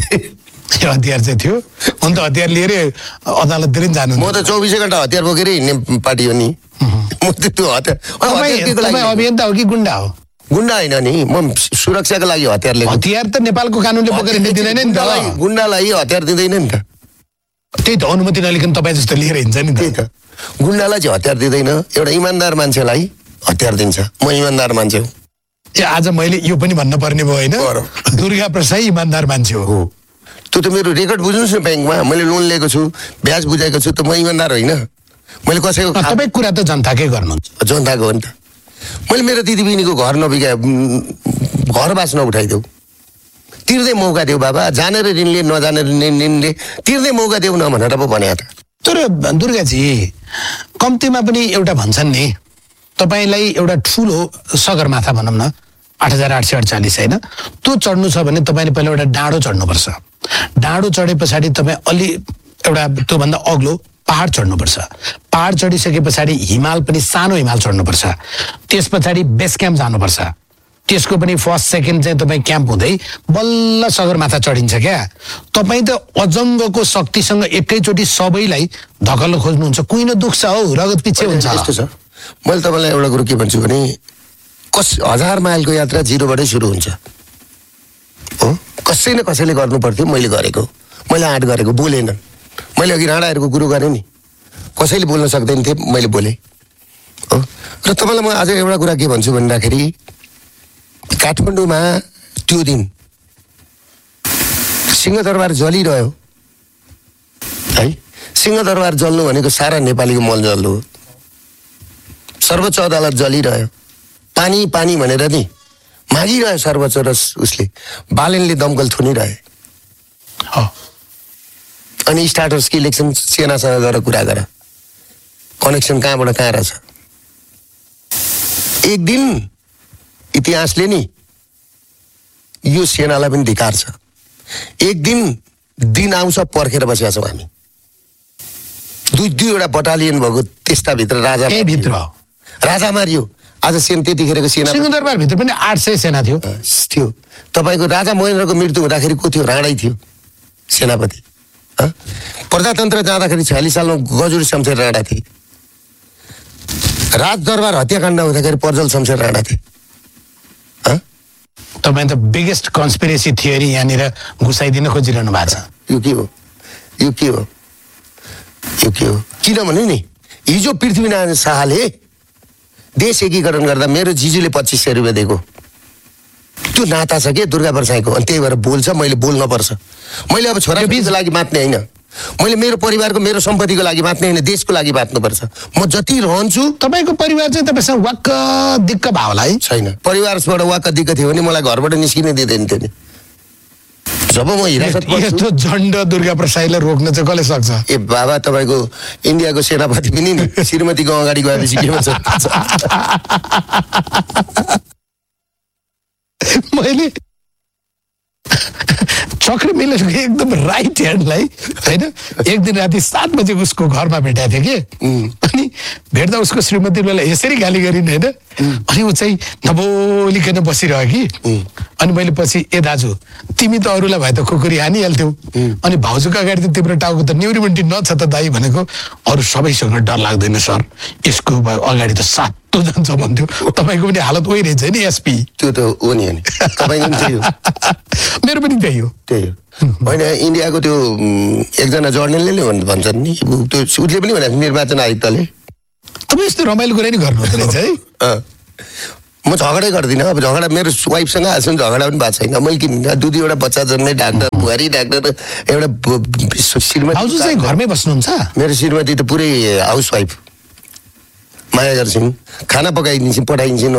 यो हतियार चाहिँ थियो, हुन त हतियार लिएर अदालततिर पनि जानु। म त चौबिसै घन्टा हतियार बोकेरै हिँड्ने पार्टी हो नि। म त त्यो हतियार अभियन्ता हो कि गुन्डा हो? गुन्डा होइन नि, म सुरक्षाको लागि हतियार लिएको। हतियार त नेपालको कानुनले बोकेर दिँदैन नि त। गुन्डालाई हतियार दिँदैन नि त। त्यही त अनुमति नलिकन तपाईँ जस्तो लिएर हिँड्छ नि त्यही त। गुन्डालाई चाहिँ हतियार दिँदैन, एउटा इमान्दार मान्छेलाई हतियार दिन्छ। म इमान्दार मान्छे हो। ए आज मैले यो पनि भन्न पर्ने भयो होइन? दुर्गा प्रसाद इमान्दार मान्छे हो। त्यो त मेरो रेकर्ड बुझ्नुहोस् न, ब्याङ्कमा मैले लोन लिएको छु, ब्याज बुझाएको छु, त म इमान्दार होइन। मैले कसैको तपाईँ कुरा त जनताकै गर्नुहुन्छ। जनताको हो नि त। मैले मेरो दिदीबहिनीको घर नबिगा घर बास नउठाइदेऊ, तिर्दै मौका देऊ बाबा। जानेर ऋण लिए नजानेर ऋणले तिर्दै मौका देऊ न भनेर पो भने त। तर दुर्गाजी कम्तीमा पनि एउटा भन्छन् नि, तपाईँलाई एउटा ठुलो सगरमाथा भनौँ न आठ हजार आठ सय अडचालिस होइन, त्यो चढ्नु छ भने तपाईँले पहिला एउटा डाँडो चढ्नुपर्छ। डाँडो चढे पछाडि तपाईँ अलि एउटा त्योभन्दा अग्लो पहाड चढ्नुपर्छ। पहाड चढिसके पछाडि हिमाल पनि सानो हिमाल चढ्नुपर्छ। त्यस पछाडि बेस क्याम्प जानुपर्छ। त्यसको पनि फर्स्ट सेकेन्ड चाहिँ तपाईँ क्याम्प हुँदै बल्ल सगरमाथा चढिन्छ क्या। तपाईँ त अजङ्गको शक्तिसँग एकैचोटि सबैलाई धकल्न खोज्नुहुन्छ, कुहिन दुख्छ हौ, रगत पिच्छे हुन्छ। यस्तो छ, मैले तपाईँलाई एउटा कुरो के भन्छु भने कस हजार माइलको यात्रा जिरोबाटै सुरु हुन्छ हो। कसै न कसैले गर्नु पर्थ्यो, मैले गरेको, मैले आँट गरेको, बोलेन। मैले अघि राणाहरूको कुरो गरेँ नि, कसैले बोल्न सक्दैन थिएँ, मैले बोलेँ हो। र तपाईँलाई म आज एउटा कुरा के भन्छु भन्दाखेरि काठमाडौँमा त्यो दिन सिंहदरबार जलिरह्यो है। सिंहदरबार जल्नु भनेको सारा नेपालीको मल जल्नु हो। सर्वोच्च अदालत जलिरह्यो, पानी पानी भनेर नि मागिरह्यो सर्वोच्च र उसले बालनले दमकल थुनिरहे। अनि स्टार्टर्सको इलेक्सन सेनासँग गएर कुरा गर, कनेक्सन कहाँबाट कहाँ रहेछ। एक दिन इतिहासले नि यो सेनालाई पनि धिकार छ। एक दिन दिन आउँछ पर्खेर बसेका छौँ हामी। दुई दुईवटा बटालियन भएको त्यस्ता भित्र राजा भित्र राजा मारियो। आज सेना त्यतिखेरको सेना सिंहदरबारभित्र पनि आठ सय सेना थियो थियो तपाईँको राजा महेन्द्रको मृत्यु हुँदाखेरि को थियो? राणै थियो सेनापति। प्रजातन्त्र जाँदाखेरि छयालिस सालमा गजुरी शमशेर राणा थिए। राजदरबार हत्याकाण्ड हुँदाखेरि पर्जल शमशेर राणा थिए। तपाईँ त बिगेस्ट कन्स्पिरेसी थियोरी यहाँनिर घुसाइदिन खोजिरहनु भएको छ। यो के हो? यो के हो? यो के हो? किनभने नि हिजो पृथ्वीनारायण शाहले देश एकीकरण गर्दा मेरो जिजुले पच्चिस सय रुपियाँ दिएको त्यो नाता छ के दुर्गा प्रसाईको। अनि त्यही भएर बोल्छ, मैले बोल्न पर्छ। मैले अब छोराछोरीको लागि बाँच्ने होइन, मैले मेरो परिवारको मेरो सम्पत्तिको लागि बाँच्ने होइन, देशको लागि बाँच्नुपर्छ। म जति रहन्छु। तपाईँको परिवार चाहिँ तपाईँसँग वाक्क दिक्क भयो होला है? छैन, परिवारबाट वाक्क दिक्क थियो भने मलाई घरबाट निस्किनै दिँदैन थियो नि। जब म हिरासत यस्तो झन्ड दुर्गा प्रसाईलाई रोक्न चाहिँ कसले सक्छ? ए बाबा, तपाईँको इन्डियाको सेनापति पनि नि श्रीमतीको अगाडि गएपछि के भन्छ? मैले चक्र मिलरको एकदम राइट ह्यान्डलाई होइन एक दिन राति सात बजे उसको घरमा भेटाएको थिएँ कि। अनि भेट्दा उसको श्रीमतीलाई यसरी गाली गरिन् होइन। अनि ऊ चाहिँ नबोलिकन बसिरह्यो कि। अनि मैले पछि ए दाजु तिमी त अरूलाई भए त खुकुरी हानिहाल्थ्यौ अनि भाउजूको अगाडि त तिम्रो टाउको त न्युरिमेन्टी नछ त दाइ भनेको अरू सबैसँग डर लाग्दैन सर यसको अगाडि त सातो जान्छ भन्थ्यो तपाईँको पनि हालत उही रहेछ नि एसपी त्यो त हो नि अनि तपाईँको पनि त्यही हो मेरो पनि त्यही हो त्यही हो होइन इन्डियाको त्यो एकजना जर्नलले भन्छन् नि त्यो उसले पनि भनेको निर्वाचन आयुक्तले तपाईँ यस्तो रमाइलो कुरा नि गर्नु रहेछ है म झगडै गर्दिनँ अब झगडा मेरो वाइफसँग आजसम्म झगडा पनि भएको छैन मैले किन दुई दुईवटा बच्चा जन्मै डाक्टर बुहारी डाक्टर एउटा श्रीमती भाउजू चाहिँ घरमै बस्नुहुन्छ मेरो श्रीमती त पुरै हाउस वाइफ माया गर्छिन् खाना पकाइदिन्छन् पठाइदिन्छन्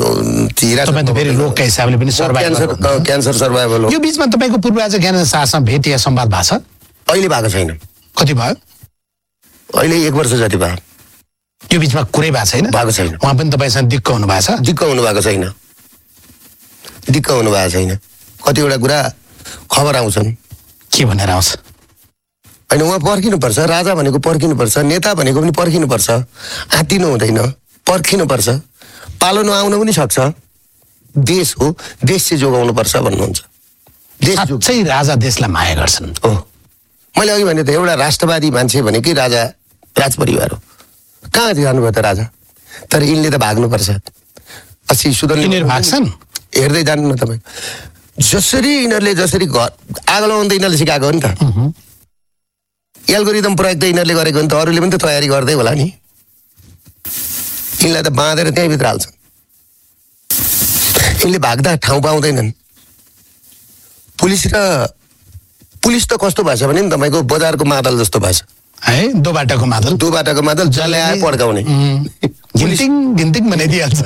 क्यान्सर क्यान्सर सर्भाइभल हो यो बिचमा तपाईँको पूर्वज ज्ञान शाहसँग भेट या संवाद भएको छ अहिले भएको छैन कति भयो अहिले एक वर्ष जति भयो यो बिचमा कुरै भएको छैन भएको छैन उहाँ पनि तपाईँसँग दिक्क हुनु भएको छ दिक्क हुनु भएको छैन दिक्क हुनु भएको छैन कतिवटा कुरा खबर आउँछन् के भनेर आउँछ होइन उहाँ पर्खिनुपर्छ राजा भनेको पर्खिनुपर्छ नेता भनेको पनि पर्खिनुपर्छ आँतिनु हुँदैन पर्खिनुपर्छ पालो नआउन पनि सक्छ देश हो देश चाहिँ जोगाउनु पर्छ भन्नुहुन्छ देश चाहिँ राजा देशलाई माया गर्छन् हो मैले अघि भने त एउटा राष्ट्रवादी मान्छे भनेकै राजा राजपरिवार हो कहाँ जानुभयो त राजा तर यिनले त भाग्नुपर्छ अस्ति सुदन भाग्छन् हेर्दै जानु न तपाईँ जसरी यिनीहरूले जसरी घर आगो लगाउँदै यिनीहरूले सिकाएको हो नि त एल्गोरिदम प्रयोग त यिनीहरूले गरेको हो नि त अरूले पनि त तयारी गर्दै होला नि यिनलाई त बाँधेर त्यहीँभित्र हाल्छन् यिनले भाग्दा ठाउँ पाउँदैनन् पुलिस र पुलिस त कस्तो भएछ भने नि तपाईँको बजारको मादल जस्तो भएछ है दो बाटाको मादल दो बाटाको मादल जल्याए पड्काउने घिन्टिङ घिन्टिङ बनाइदिइहाल्छ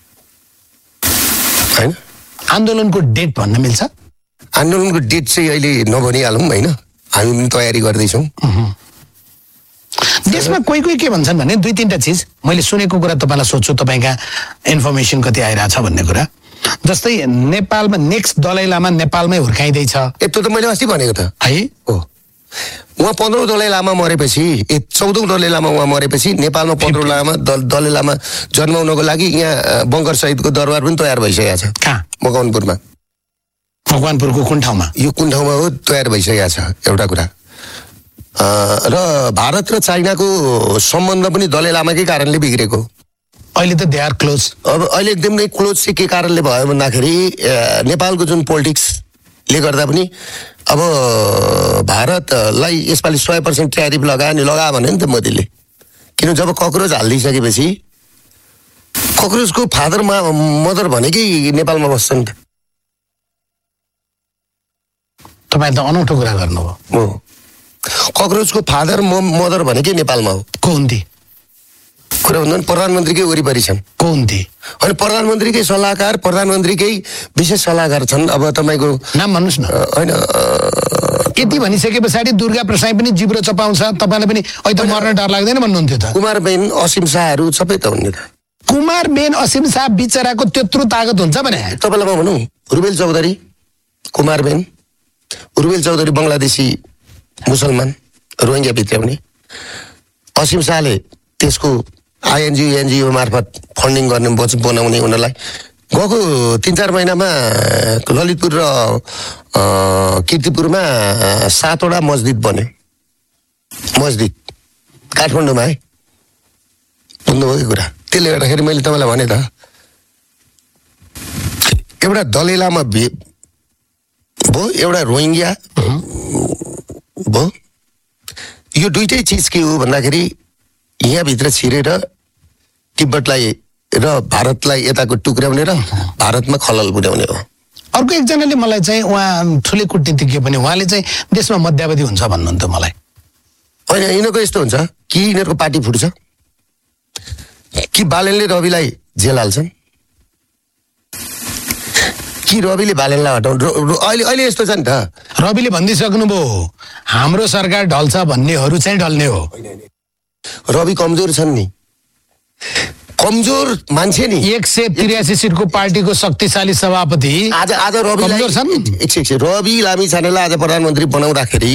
होइन आन्दोलनको डेट भन्न मिल्छ आन्दोलनको डेट चाहिँ अहिले नभनिहालौँ होइन हामी पनि तयारी गर्दैछौँ देशमा कोही कोही के भन्छन् भने दुई तिनवटा चिज मैले सुनेको कुरा तपाईँलाई सोध्छु तपाईँका इन्फर्मेसन कति आइरहेछ भन्ने कुरा जस्तै नेपालमा नेक्स्ट दलाई लामा नेपालमै हुर्काइँदैछ यत्रो त मैले अस्ति भनेको त है हो उहाँ पन्ध्रौँ दलाई लामा मरेपछि ए चौधौँ दलाई लामा उहाँ मरेपछि नेपालमा पन्ध्रौँ लामा दलाई लामा जन्माउनको लागि यहाँ बङ्कर सहितको दरबार पनि तयार भइसकेको छ कहाँ मकवानपुरमा मकवानपुरको कुन ठाउँमा यो कुन ठाउँमा हो तयार भइसकेको छ एउटा कुरा र भारत र चाइनाको सम्बन्ध पनि दलाई लामाकै कारणले बिग्रेको अहिले त दे आर क्लोज अब अहिले एकदम नै क्लोज चाहिँ के कारणले भयो भन्दाखेरि नेपालको जुन पोलिटिक्सले गर्दा पनि अब भारतलाई यसपालि सय पर्सेन्ट ट्यारिफ लगायो नि लगायो भने नि त मोदीले किन जब कक्रोच हालिदिइसकेपछि कक्रोचको फादर मदर भनेकै नेपालमा बस्छ नि त तपाईँ त अनौठो कुरा गर्नुभयो हो कक्रोचको फादर मदर भनेकै नेपालमा हो को हुन्थे कुरा भन्दा पनि प्रधानमन्त्रीकै वरिपरि छन् को हुन्थे अनि प्रधानमन्त्रीकै सल्लाहकार प्रधानमन्त्रीकै विशेष सल्लाहकार छन् अब तपाईँको नाम भन्नुहोस् न होइन यति भनिसके पछाडि दुर्गा प्रसाई पनि जिब्रो चपाउँछ तपाईँलाई पनि अहिले त मर्न डर लाग्दैन भन्नुहुन्थ्यो त कुमारबेन असीम शाहहरू सबै त हुन् नि त कुमारबेन असीम शाह बिचराको त्यत्रो तागत हुन्छ भने तपाईँलाई म भनौँ रुबेल चौधरी कुमारबेन रुबेल चौधरी बङ्गलादेशी मुसलमान रोहिङ्ग्या भित्र्याउने असीम शाहले त्यसको आइएनजिओ एनजिओ मार्फत फन्डिङ गर्ने बनाउने उनीहरूलाई गएको तिन चार महिनामा ललितपुर र कीर्तिपुरमा सातवटा मस्जिद बन्यो मस्जिद काठमाडौँमा है बुझ्नुभयो कुरा त्यसले गर्दाखेरि मैले तपाईँलाई भने त एउटा दलाई लामा भयो एउटा रोहिङ्ग्या भयो यो दुइटै चिज के हो भन्दाखेरि यहाँभित्र छिरेर तिब्बतलाई र भारतलाई यताको टुक्र्याउने र भारतमा खलल पुर्याउने हो अर्को एकजनाले मलाई चाहिँ उहाँ ठुलै कुटनीतिज्ञ पनि उहाँले चाहिँ देशमा मध्यावधि हुन्छ भन्नुहुन्थ्यो मलाई होइन यिनीहरूको यस्तो हुन्छ कि यिनीहरूको पार्टी फुट्छ कि बालेनले रविलाई जेल हाल्छन् कि रविले बालेनलाई हटाउनु अहिले अहिले यस्तो छ नि त रविले भनिदिइसक्नुभयो हाम्रो सरकार ढल्छ भन्नेहरू चाहिँ ढल्ने हो रवि कमजोर छन् नि कमजोर मान्छे नि एक सय त्रियासी सिटको पार्टीको शक्तिशाली सभापति आज आज रवि छन् रवि लामिछानेलाई आज प्रधानमन्त्री बनाउँदाखेरि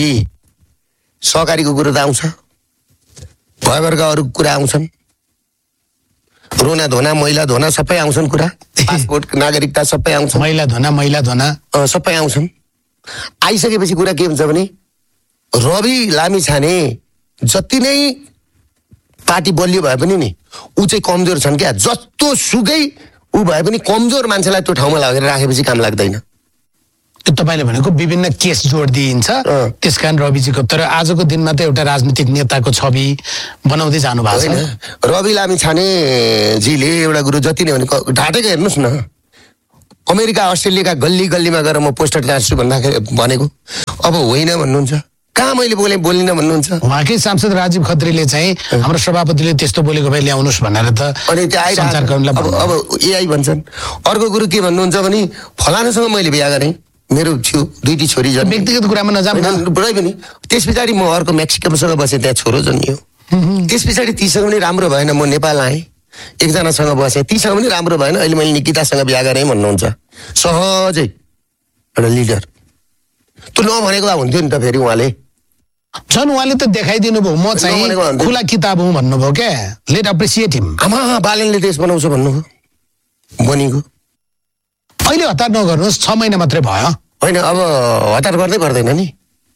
सहकारीको कुरो त आउँछ भयभरका अरू कुरा आउँछन् रोना धोना मैला धोना सबै आउँछन् कुरा, पासपोर्ट नागरिकता सबै आउँछ, मैला धोना मैला धोना सबै आउँछन्। आइसकेपछि कुरा के हुन्छ भने रवि लामिछाने जति नै पार्टी बलियो भए पनि नि ऊ चाहिँ कमजोर छन् क्या। जस्तो सुकै ऊ भए पनि कमजोर मान्छेलाई त्यो ठाउँमा लगेर राखेपछि काम लाग्दैन। तपाईँले भनेको विभिन्न केस जोड दिइन्छ, त्यस कारण रविजीको। तर आजको दिनमा त एउटा राजनीतिक नेताको छवि बनाउँदै जानु भएको छ। रवि लामिछानेजीले एउटा कुरो जति नै भने ढाँटेको हेर्नुहोस् न, अमेरिका अस्ट्रेलियाका गल्ली गल्लीमा गएर म पोस्टर टाँच्छु भन्दाखेरि भनेको अब होइन भन्नुहुन्छ, कहाँ मैले बोले बोलिनँ भन्नुहुन्छ। उहाँकै सांसद राजीव खत्रीले चाहिँ हाम्रो सभापतिले त्यस्तो बोलेको भए ल्याउनुहोस् भनेर त अनि त्यो आइरहेको अब अब एआई भन्छन्। अर्को कुरो के भन्नुहुन्छ भने फलानासँग मैले बिहा गरेँ, मेरो थियो दुईटी छोरी जन्म, व्यक्तिगत कुरामा नजाऊँ पुरै पनि। त्यस पछाडि म अर्को मेक्सिकमसँग बसेँ, त्यहाँ छोरो जन्मियो। त्यस पछाडि तीसँग पनि राम्रो भएन, म नेपाल आएँ, एकजनासँग बसेँ, तीसँग पनि राम्रो भएन, अहिले मैले निकितासँग बिहा गरेँ भन्नुहुन्छ। सहजै एउटा लिडर त्यो नभनेको भए हुन्थ्यो नि त। फेरि उहाँले झन् उहाँले त देखाइदिनु भयो, म चाहिँ खुला किताब हुँ भन्नुभयो क्या। लेट एप्रिसिएट हिम। आमा बालेनले देश बनाउँछ भन्नुभयो, बनेको। अहिले हतार नगर्नुहोस्, छ महिना मात्रै भयो। होइन अब हतार गर्दै पर्दैन नि,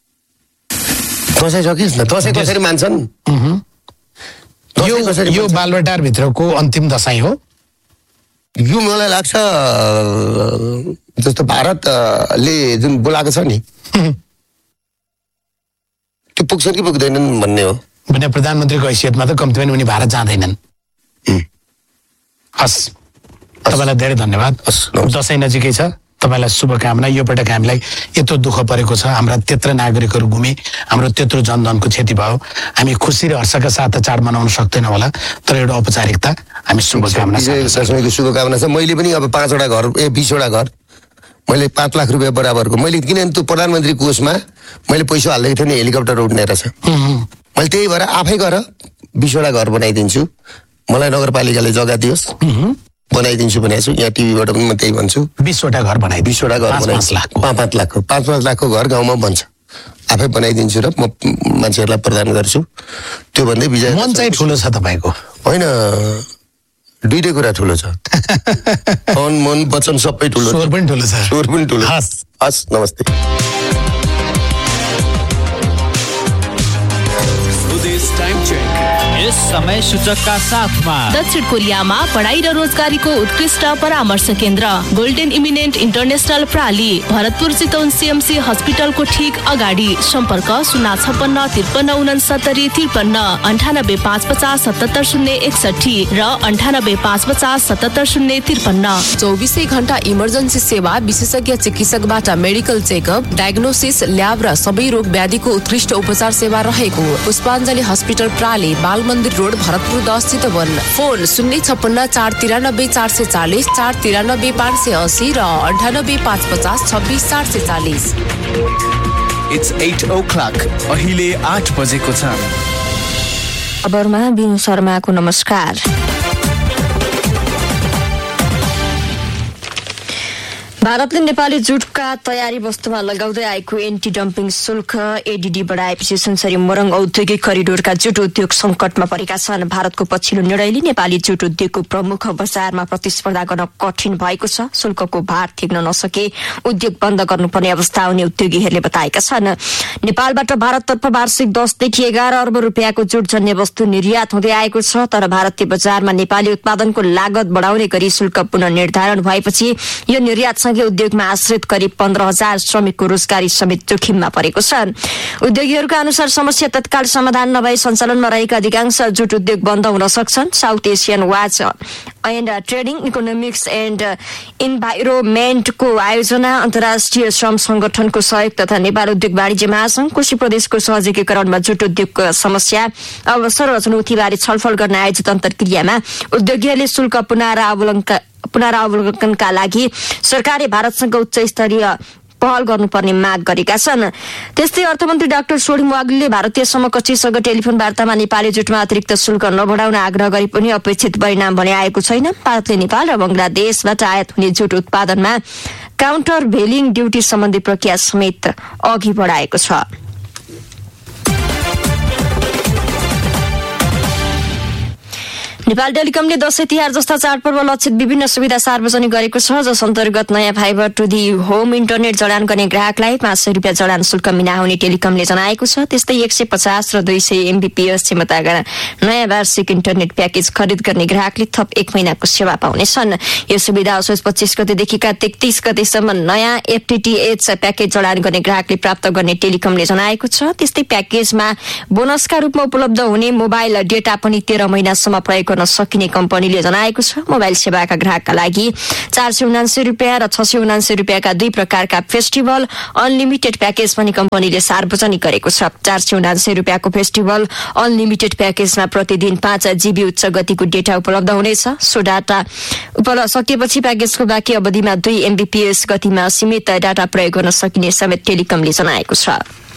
दसैँ सकिस् न। दसैँ कसरी मान्छन्? यो यो बालबटार भित्रको अन्तिम दसैँ हो। यो मलाई लाग्छ जस्तो भारतले जुन बोलाएको छ नि त्यो पुग्छन् कि पुग्दैनन् भन्ने हो। भने प्रधानमन्त्रीको हैसियतमा त कम्ती पनि उनी भारत जाँदैनन्। हस्, तपाईँलाई धेरै धन्यवाद। दसैँ नजिकै छ, तपाईँलाई शुभकामना। यो पटक हामीलाई यत्रो दुःख परेको छ, हाम्रा त्यत्र नागरिकहरू गुमे, हाम्रो त्यत्रो जनधनको क्षति भयो। हामी खुसी र हर्षका साथ चाड मनाउन सक्दैनौँ होला, तर एउटा औपचारिकता हामी शुभकामना दसैँको शुभकामना छ। मैले पनि अब पाँचवटा घर ए बिसवटा घर मैले पाँच लाख रुपियाँ बराबरको मैले, किनभने त्यो प्रधानमन्त्री कोषमा मैले पैसा हाल्दै थिएँ नि, हेलिकप्टर उड्ने रहेछ। मैले त्यही भएर आफै गएर बिसवटा घर बनाइदिन्छु, मलाई नगरपालिकाले जग्गा दियोस् बनाइदिन्छु भनेको छु। यहाँ टिभीबाट पनि म त्यही भन्छु, बिसवटा घर बनाइ बिसवटा घर बनाइ पाँच पाँच लाखको पाँच पाँच लाखको घर गाउँमा बन्छ, आफै बनाइदिन्छु र म मान्छेहरूलाई प्रदान गर्छु। त्यो भन्दै विजय मन चाहिँ ठुलो छ तपाईँको? होइन, दुईटै कुरा ठुलो छ, मन मन वचन सबै ठुलो, स्वर पनि ठुलो छ, स्वर पनि ठुलो। हस् हस्, नमस्ते। यस समय सूचकका साथमा दक्षिण कोरियामा पढाइ र रोजगारीको उत्कृष्ट परामर्श केन्द्र golden eminent international प्राली, Bharatpur Chitwan CMC हस्पिटलको ठिक अगाडि। सम्पर्क शून्य छप्पन्न त्रिपन्न उनसत्तरी त्रिपन्न अन्ठानब्बे पाँच पचास सतहत्तर शून्य एकसठी र अन्ठानब्बे पाँच पचास सतहत्तर शून्य त्रिपन्न। चौबिसै घण्टा इमर्जेन्सी सेवा, विशेषज्ञ चिकित्सकबाट मेडिकल चेकअप, डायग्नोसिस, ल्याब र सबै रोग व्याधिको उत्कृष्ट उपचार सेवा रहेको पुष्पाञ्जली हस्पिटल प्राली, बाल मन्दिर रोड, भरतपुर दस चितवन। फोन शून्य छप्पन्न चार तिरानब्बे चार सय चालिस, चार तिरानब्बे पाँच सय असी र अन्ठानब्बे पाँच पचास छब्बिस चार सय चालिस। इट्स एट ओ क्लक, अहिले आठ बजेको छ। खबरमा बिनु शर्माको नमस्कार। भारतले नेपाली जुटका तयारी वस्तुमा लगाउँदै आएको एन्टी डम्पिङ शुल्क एडिडी बढाएपछि सुनसरी मोरङ औद्योगिक करिडोरका जुट उद्योग संकटमा परेका छन्। भारतको पछिल्लो निर्णयले नेपाली जुट उद्योगको प्रमुख बजारमा प्रतिस्पर्धा गर्न कठिन भएको छ। शुल्कको भार थिग्न नसके उद्योग बन्द गर्नुपर्ने अवस्था आउने उद्योगीहरूले बताएका छन्। नेपालबाट भारततर्फ वार्षिक दसदेखि एघार अर्ब रुपियाँको जुटजन्य वस्तु निर्यात हुँदै आएको छ, तर भारतीय बजारमा नेपाली उत्पादनको लागत बढाउने गरी शुल्क पुनः निर्धारण भएपछि यो निर्यात उद्योगमा आश्रित करिब पन्ध्र हजार श्रमिकको रोजगारी समेत जोखिममा परेको छ। उद्योगीहरूका अनुसार समस्या तत्काल समाधान नभए सञ्चालनमा रहेका अधिकांश जुट उद्योग बन्द हुन सक्छन्। South Asian watch and trading economics and इन्भाइरोमेन्टको आयोजना, अन्तर्राष्ट्रिय श्रम संगठनको सहयोग तथा नेपाल उद्योग वाणिज्य महासंघ कोशी प्रदेशको सहजीकरणमा जुट उद्योगको समस्या, अवसर र चुनौतीबारे छलफल गर्न आयोजित अन्तर्क्रियामा उद्योगीहरूले शुल्क पुनरावलोकन पुनरावलोकनका लागि सरकारले भारतसँग उच्च स्तरीय पहल गर्नुपर्ने माग गरेका छन्। त्यस्तै अर्थमन्त्री डाक्टर सोढिम वाग्लीले भारतीय समकक्षीसँग टेलिफोन वार्तामा नेपाली जुटमा अतिरिक्त शुल्क नबढाउन आग्रह गरे पनि अपेक्षित परिणाम भने आएको छैन। भारतले नेपाल र बंगलादेशबाट आयात हुने जुट उत्पादनमा काउन्टर भेलिङ ड्युटी सम्बन्धी प्रक्रिया समेत अघि बढाएको छ। नेपाल टेलिकमले दशैं तिहार जस्ता चाडपर्व लक्षित विभिन्न सुविधा सार्वजनिक गरेको छ, जस अन्तर्गत नयाँ fibre to the home internet जडान गर्ने ग्राहकलाई पाँच सय रुपियाँ जडान शुल्क मिना हुने टेलिकमले जनाएको छ। त्यस्तै एक सय पचास र दुई सय एमबिपिएस क्षमताका नयाँ वार्षिक इन्टरनेट प्याकेज खरिद गर्ने ग्राहकले थप एक महिनाको सेवा पाउनेछन्। यो सुविधा असोज पच्चीस गतेदेखिका तेत्तीस गतेसम्म नयाँ एफटिटिएच प्याकेज जडान गर्ने ग्राहकले प्राप्त गर्ने टेलिकमले जनाएको छ। त्यस्तै प्याकेजमा बोनसका रूपमा उपलब्ध हुने मोबाइल डेटा पनि तेह्र महिनासम्म प्रयोग गर्न सकिने कम्पनीले जनाएको छ। मोबाइल सेवाका ग्राहकका लागि चार सय उनासी रुपियाँ र छ सय उनासी रुपियाँका दुई प्रकारका फेस्टिभल अनलिमिटेड प्याकेज पनि कम्पनीले सार्वजनिक गरेको छ। चार सय उनासी रुपियाँको फेस्टिभल अनलिमिटेड प्याकेजमा प्रतिदिन पाँच जीबी उच्च गतिको डेटा उपलब्ध हुनेछ। सो डाटा उपलब्ध सकिएपछि प्याकेजको बाँकी अवधिमा दुई एमबिपिएस गतिमा सीमित डाटा प्रयोग गर्न सकिने समेत टेलिकमले जनाएको छ।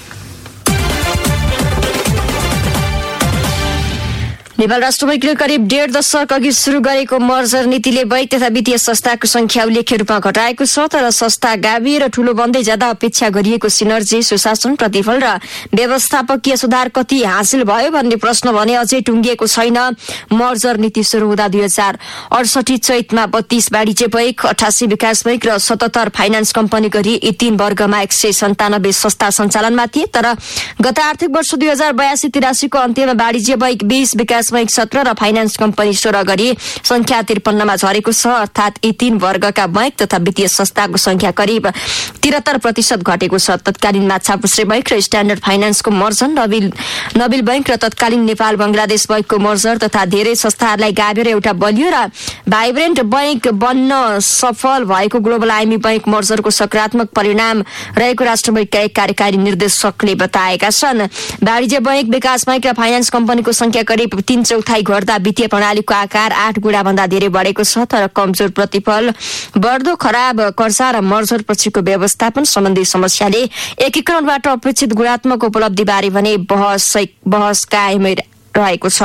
नेपाल राष्ट्र बैङ्कले करिब डेढ दशक अघि शुरू गरेको मर्जर नीतिले बैङ्क तथा वित्तीय संस्थाको संख्या उल्लेख्य रूपमा घटाएको छ। तर संस्था गाविए र ठूलो बन्दै जाँदा अपेक्षा गरिएको सिनर्जी, सुशासन, प्रतिफल र व्यवस्थापकीय सुधार कति हासिल भयो भन्ने प्रश्न भने अझै टुङ्गिएको छैन। मर्जर नीति शुरू हुँदा दुई हजार अडसठी चैतमा बत्तीस वाणिज्य बैङ्क, अठासी विकास बैङ्क र सतहत्तर फाइनान्स कम्पनी गरी यी तीन वर्गमा एक सय सन्तानब्बे संस्था सञ्चालनमा थिए। तर गत आर्थिक वर्ष दुई हजार बयासी तिरासीको अन्त्यमा वाणिज्य बैङ्क बीस, विकास बैङ्क सत्र र फाइनान्स कम्पनी सोह्र गरी संख्या त्रिपन्नमा झरेको छ। अर्थात् यी तीन वर्गका बैङ्क तथा वित्तीय संस्थाको संख्या करिब तिहत्तर प्रतिशत घटेको छ। तत्कालीन माछापुच्छ्रे बैङ्क र standard फाइनान्सको merger, Nabil Nabil bank र तत्कालीन नेपाल बंगलादेश बैङ्कको मर्जर तथा धेरै संस्थाहरूलाई गाभेर एउटा बलियो र भाइब्रेन्ट बैङ्क बन्न सफल भएको ग्लोबल आइएमई बैङ्क मर्जरको सकारात्मक परिणाम रहेको राष्ट्र बैङ्कका एक कार्यकारी निर्देशकले बताएका छन्। वाणिज्य बैङ्क, विकास बैङ्क र फाइनान्स कम्पनीको संख्या करिब तीन चौथाई घट्दा वित्तीय प्रणालीको आकार आठ गुणा भन्दा धेरै बढेको छ। तर कमजोर प्रतिफल, बढ्दो खराब कर्जा र मर्जर पछिको व्यवस्थापन सम्बन्धी समस्याले एकीकरणबाट अपेक्षित गुणात्मक उपलब्धिबारे भने बहस बहस कायमै रहेको छ।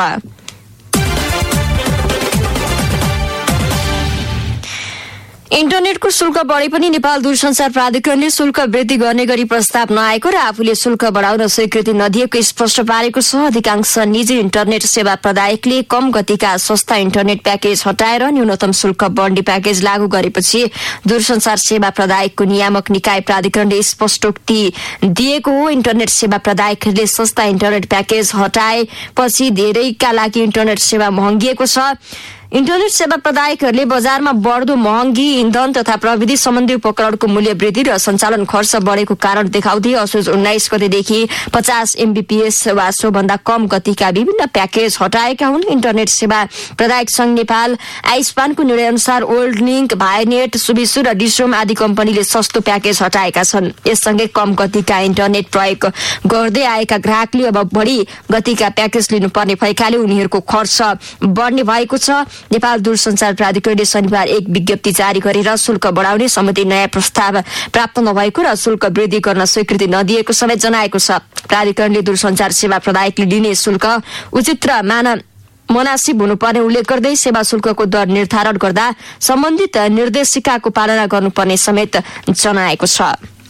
इन्टरनेटको शुल्क बढे पनि नेपाल दूरसञ्चार प्राधिकरणले शुल्क वृद्धि गर्ने गरी प्रस्ताव नआएको र आफूले शुल्क बढाउन स्वीकृति नदिएको स्पष्ट पारेको छ। अधिकांश निजी इन्टरनेट सेवा प्रदायकले कम गतिका सस्ता इन्टरनेट प्याकेज हटाएर न्यूनतम शुल्क बढ्ने प्याकेज लागू गरेपछि दूरसञ्चार सेवा प्रदायकको नियामक निकाय प्राधिकरणले स्पष्टोक्ति दिएको हो। इन्टरनेट सेवा प्रदायकहरूले सस्ता इन्टरनेट प्याकेज हटाएपछि धेरैका लागि इन्टरनेट सेवा महँगिएको छ। इन्टरनेट सेवा प्रदायकहरूले बजारमा बढ्दो महँगी इन्धन तथा प्रविधि सम्बन्धी उपकरणको मूल्य वृद्धि र सञ्चालन खर्च बढेको कारण देखाउँदै असोज उन्नाइस गतेदेखि पचास एमबिपिएस वा सोभन्दा कम गतिका विभिन्न प्याकेज हटाएका हुन्। इन्टरनेट सेवा प्रदायक संघ नेपाल आइस्पानको निर्णय अनुसार ओल्ड लिङ्क, भाइनेट, सुबिसु र डिस्रोम आदि कम्पनीले सस्तो प्याकेज हटाएका छन्। यससँगै कम गतिका इन्टरनेट प्रयोग गर्दै आएका ग्राहकले अब बढी गतिका प्याकेज लिनुपर्ने भएकाले उनीहरूको खर्च बढ्ने भएको छ। नेपाल दूरसञ्चार प्राधिकरणले शनिबार एक विज्ञप्ति जारी गरेर शुल्क बढाउने सम्बन्धी नयाँ प्रस्ताव प्राप्त नभएको र शुल्क वृद्धि गर्न स्वीकृति नदिएको समेत जनाएको छ। प्राधिकरणले दूरसञ्चार सेवा प्रदायकले लिने शुल्क उचित र मान मुनासिब हुनुपर्ने उल्लेख गर्दै सेवा शुल्कको दर निर्धारण गर्दा सम्बन्धित निर्देशिकाको पालना गर्नुपर्ने समेत जनाएको छ।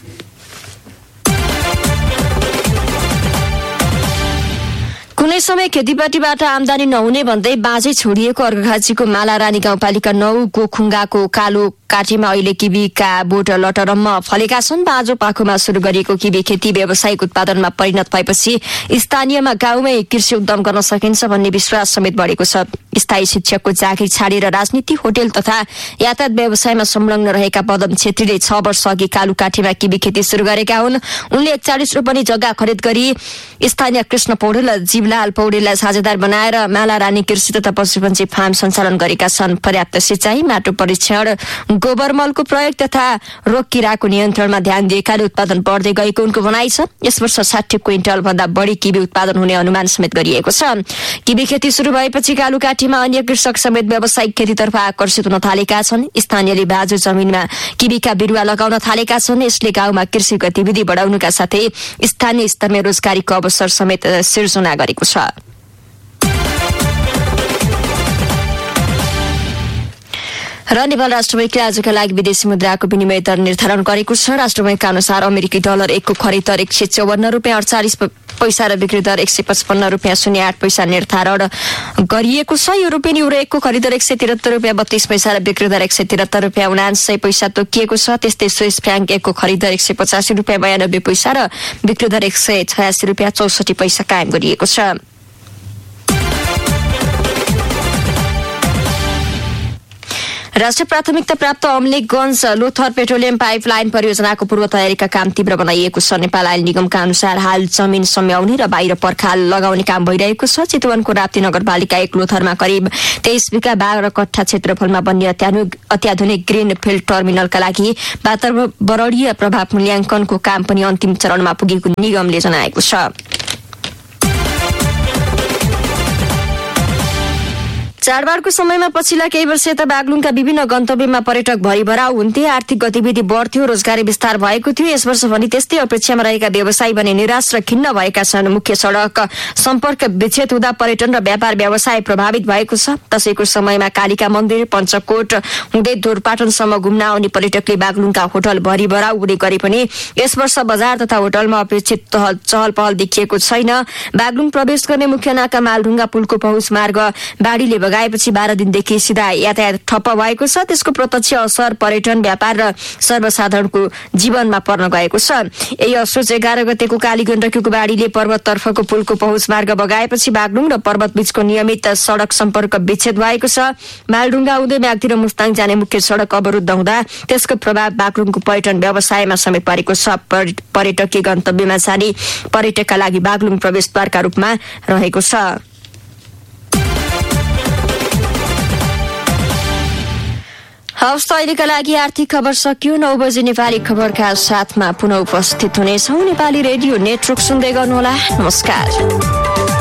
कुनै समय खेतीपातीबाट आमदानी नहुने भन्दै बाँझै छोडिएको अर्घाखाँचीको मालारानी गाउँपालिका नौ गोखुङ्गाको कालो काठीमा अहिले किबीका बोट लटरम्म फलेका छन्। बाँझो पाखोमा शुरू गरिएको किबी खेती व्यावसायिक उत्पादनमा परिणत भएपछि स्थानीयमा गाउँमै कृषि उद्यम गर्न सकिन्छ भन्ने विश्वास समेत बढेको छ। स्थायी शिक्षकको जागिर छाडेर राजनीति, होटेल तथा यातायात व्यवसायमा संलग्न रहेका पदम छेत्रीले छ वर्ष अघि कालु काठीमा किबी खेती शुरू गरेका हुन्। उनले एकचालिस रोपनी जग्गा खरिद गरी स्थानीय कृष्ण पौडेल, जीवलाल पौडेललाई साझेदार बनाएर मालारानी कृषि तथा पशुपन्छी फार्म सञ्चालन गरेका छन्। पर्याप्त सिँचाइ, माटो परीक्षण, गोबर मलको प्रयोग तथा रोग किराको नियन्त्रणमा ध्यान दिएकाले उत्पादन बढ्दै गएको उनको भनाइ छ। यस वर्ष साठी क्विन्टल भन्दा बढी किबी उत्पादन हुने अनुमान समेत गरिएको छ। किबी खेती शुरू भएपछि कालुकाठीमा अन्य कृषक समेत व्यावसायिक खेतीतर्फ आकर्षित हुन थालेका छन्। स्थानीयले बाँझो जमिनमा किबीका बिरुवा लगाउन थालेका छन्। यसले गाउँमा कृषि गतिविधि बढाउनुका साथै स्थानीय स्तरमा रोजगारीको अवसर समेत सिर्जना गरेको छ। र नेपाल राष्ट्र बैङ्कले आजका लागि विदेशी मुद्राको विनिमय दर निर्धारण गरेको छ। राष्ट्र बैङ्कका अनुसार अमेरिकी डलर एकको खरिद दर एक सय चौवन्न रुपियाँ अडचालिस पैसा र बिक्री दर एक सय पचपन्न रुपियाँ शून्य आठ पैसा निर्धारण गरिएको छ। युरोपियन युरो एकको खरिद दर एक सय तिहत्तर रुपियाँ बत्तीस पैसा र बिक्री दर एक सय तिहत्तर रुपियाँ उनासय पैसा तोकिएको छ। त्यस्तै स्विस फ्राङ्क एकको खरिद दर एक सय पचासी रुपियाँ बयानब्बे पैसा र बिक्री दर एक सय छयासी रुपियाँ चौसठी पैसा कायम गरिएको छ। राष्ट्रिय प्राथमिकता प्राप्त अम्लेखगञ्ज लोथर पेट्रोलियम पाइपलाइन परियोजनाको पूर्व तयारीका काम तीव्र बनाइएको छ। नेपाल आयल निगमका अनुसार हाल जमिन सम्याउने र बाहिर पर्खाल लगाउने काम भइरहेको छ। चितवनको राप्ती नगरपालिका एक लोथरमा करिब तेइस बिघा बाह्र कट्ठा क्षेत्रफलमा बन्ने अत्याधुनिक ग्रिन फिल्ड टर्मिनलका लागि वातावरणीय प्रभाव मूल्याङ्कनको काम पनि अन्तिम चरणमा पुगेको निगमले जनाएको छ। चाडबाडको समयमा पछिल्ला केही वर्ष यता बागलुङका विभिन्न गन्तव्यमा पर्यटक भरिभराउ हुन्थे। आर्थिक गतिविधि बढ्थ्यो, रोजगारी विस्तार भएको थियो। यस वर्ष भने त्यस्तै अपेक्षामा रहेका व्यवसायी भने निराश र खिन्न भएका छन्। मुख्य सड़क सम्पर्क विच्छेद हुँदा पर्यटन र व्यापार व्यवसाय प्रभावित भएको छ। दशैंको समयमा कालिका मन्दिर पञ्चकोट हुँदै दोरपाटनसम्म घुम्न आउने पर्यटकले बागलुङका होटल भरिभराउ हुने गरे पनि यस वर्ष बजार तथा होटलमा अपेक्षित चहल पहल देखिएको छैन। बागलुङ प्रवेश गर्ने मुख्य नाका मालढुङ्गा पुलको पहुँच मार्ग बाढीले पछि बाह्र दिनदेखि सिधा यातायात ठप्प भएको छ। त्यसको प्रत्यक्ष असर पर्यटन व्यापार र सर्वसाधारणको जीवनमा पर्न गएको छ। यही असोज एघार गतेको कालीगण्डकीको बाढीले पर्वततर्फको पुलको पहुँच मार्ग बगाएपछि बागलुङ र पर्वत बीचको नियमित सड़क सम्पर्क विच्छेद भएको छ। मालढुङ्गा हुँदै म्याग्दी र मुस्ताङ जाने मुख्य सड़क अवरुद्ध हुँदा त्यसको प्रभाव बागलुङको पर्यटन व्यवसायमा समेत परेको छ। पर्यटकीय गन्तव्यमा जाने पर्यटकका लागि बागलुङ प्रवेशद्वारका रूपमा रहेको छ। हवस् त अहिलेका लागि आर्थिक खबर सकियो। नौ बजे नेपाली खबरका साथमा पुनः उपस्थित हुनेछौँ। नेपाली रेडियो नेटवर्क सुन्दै गर्नुहोला। नमस्कार।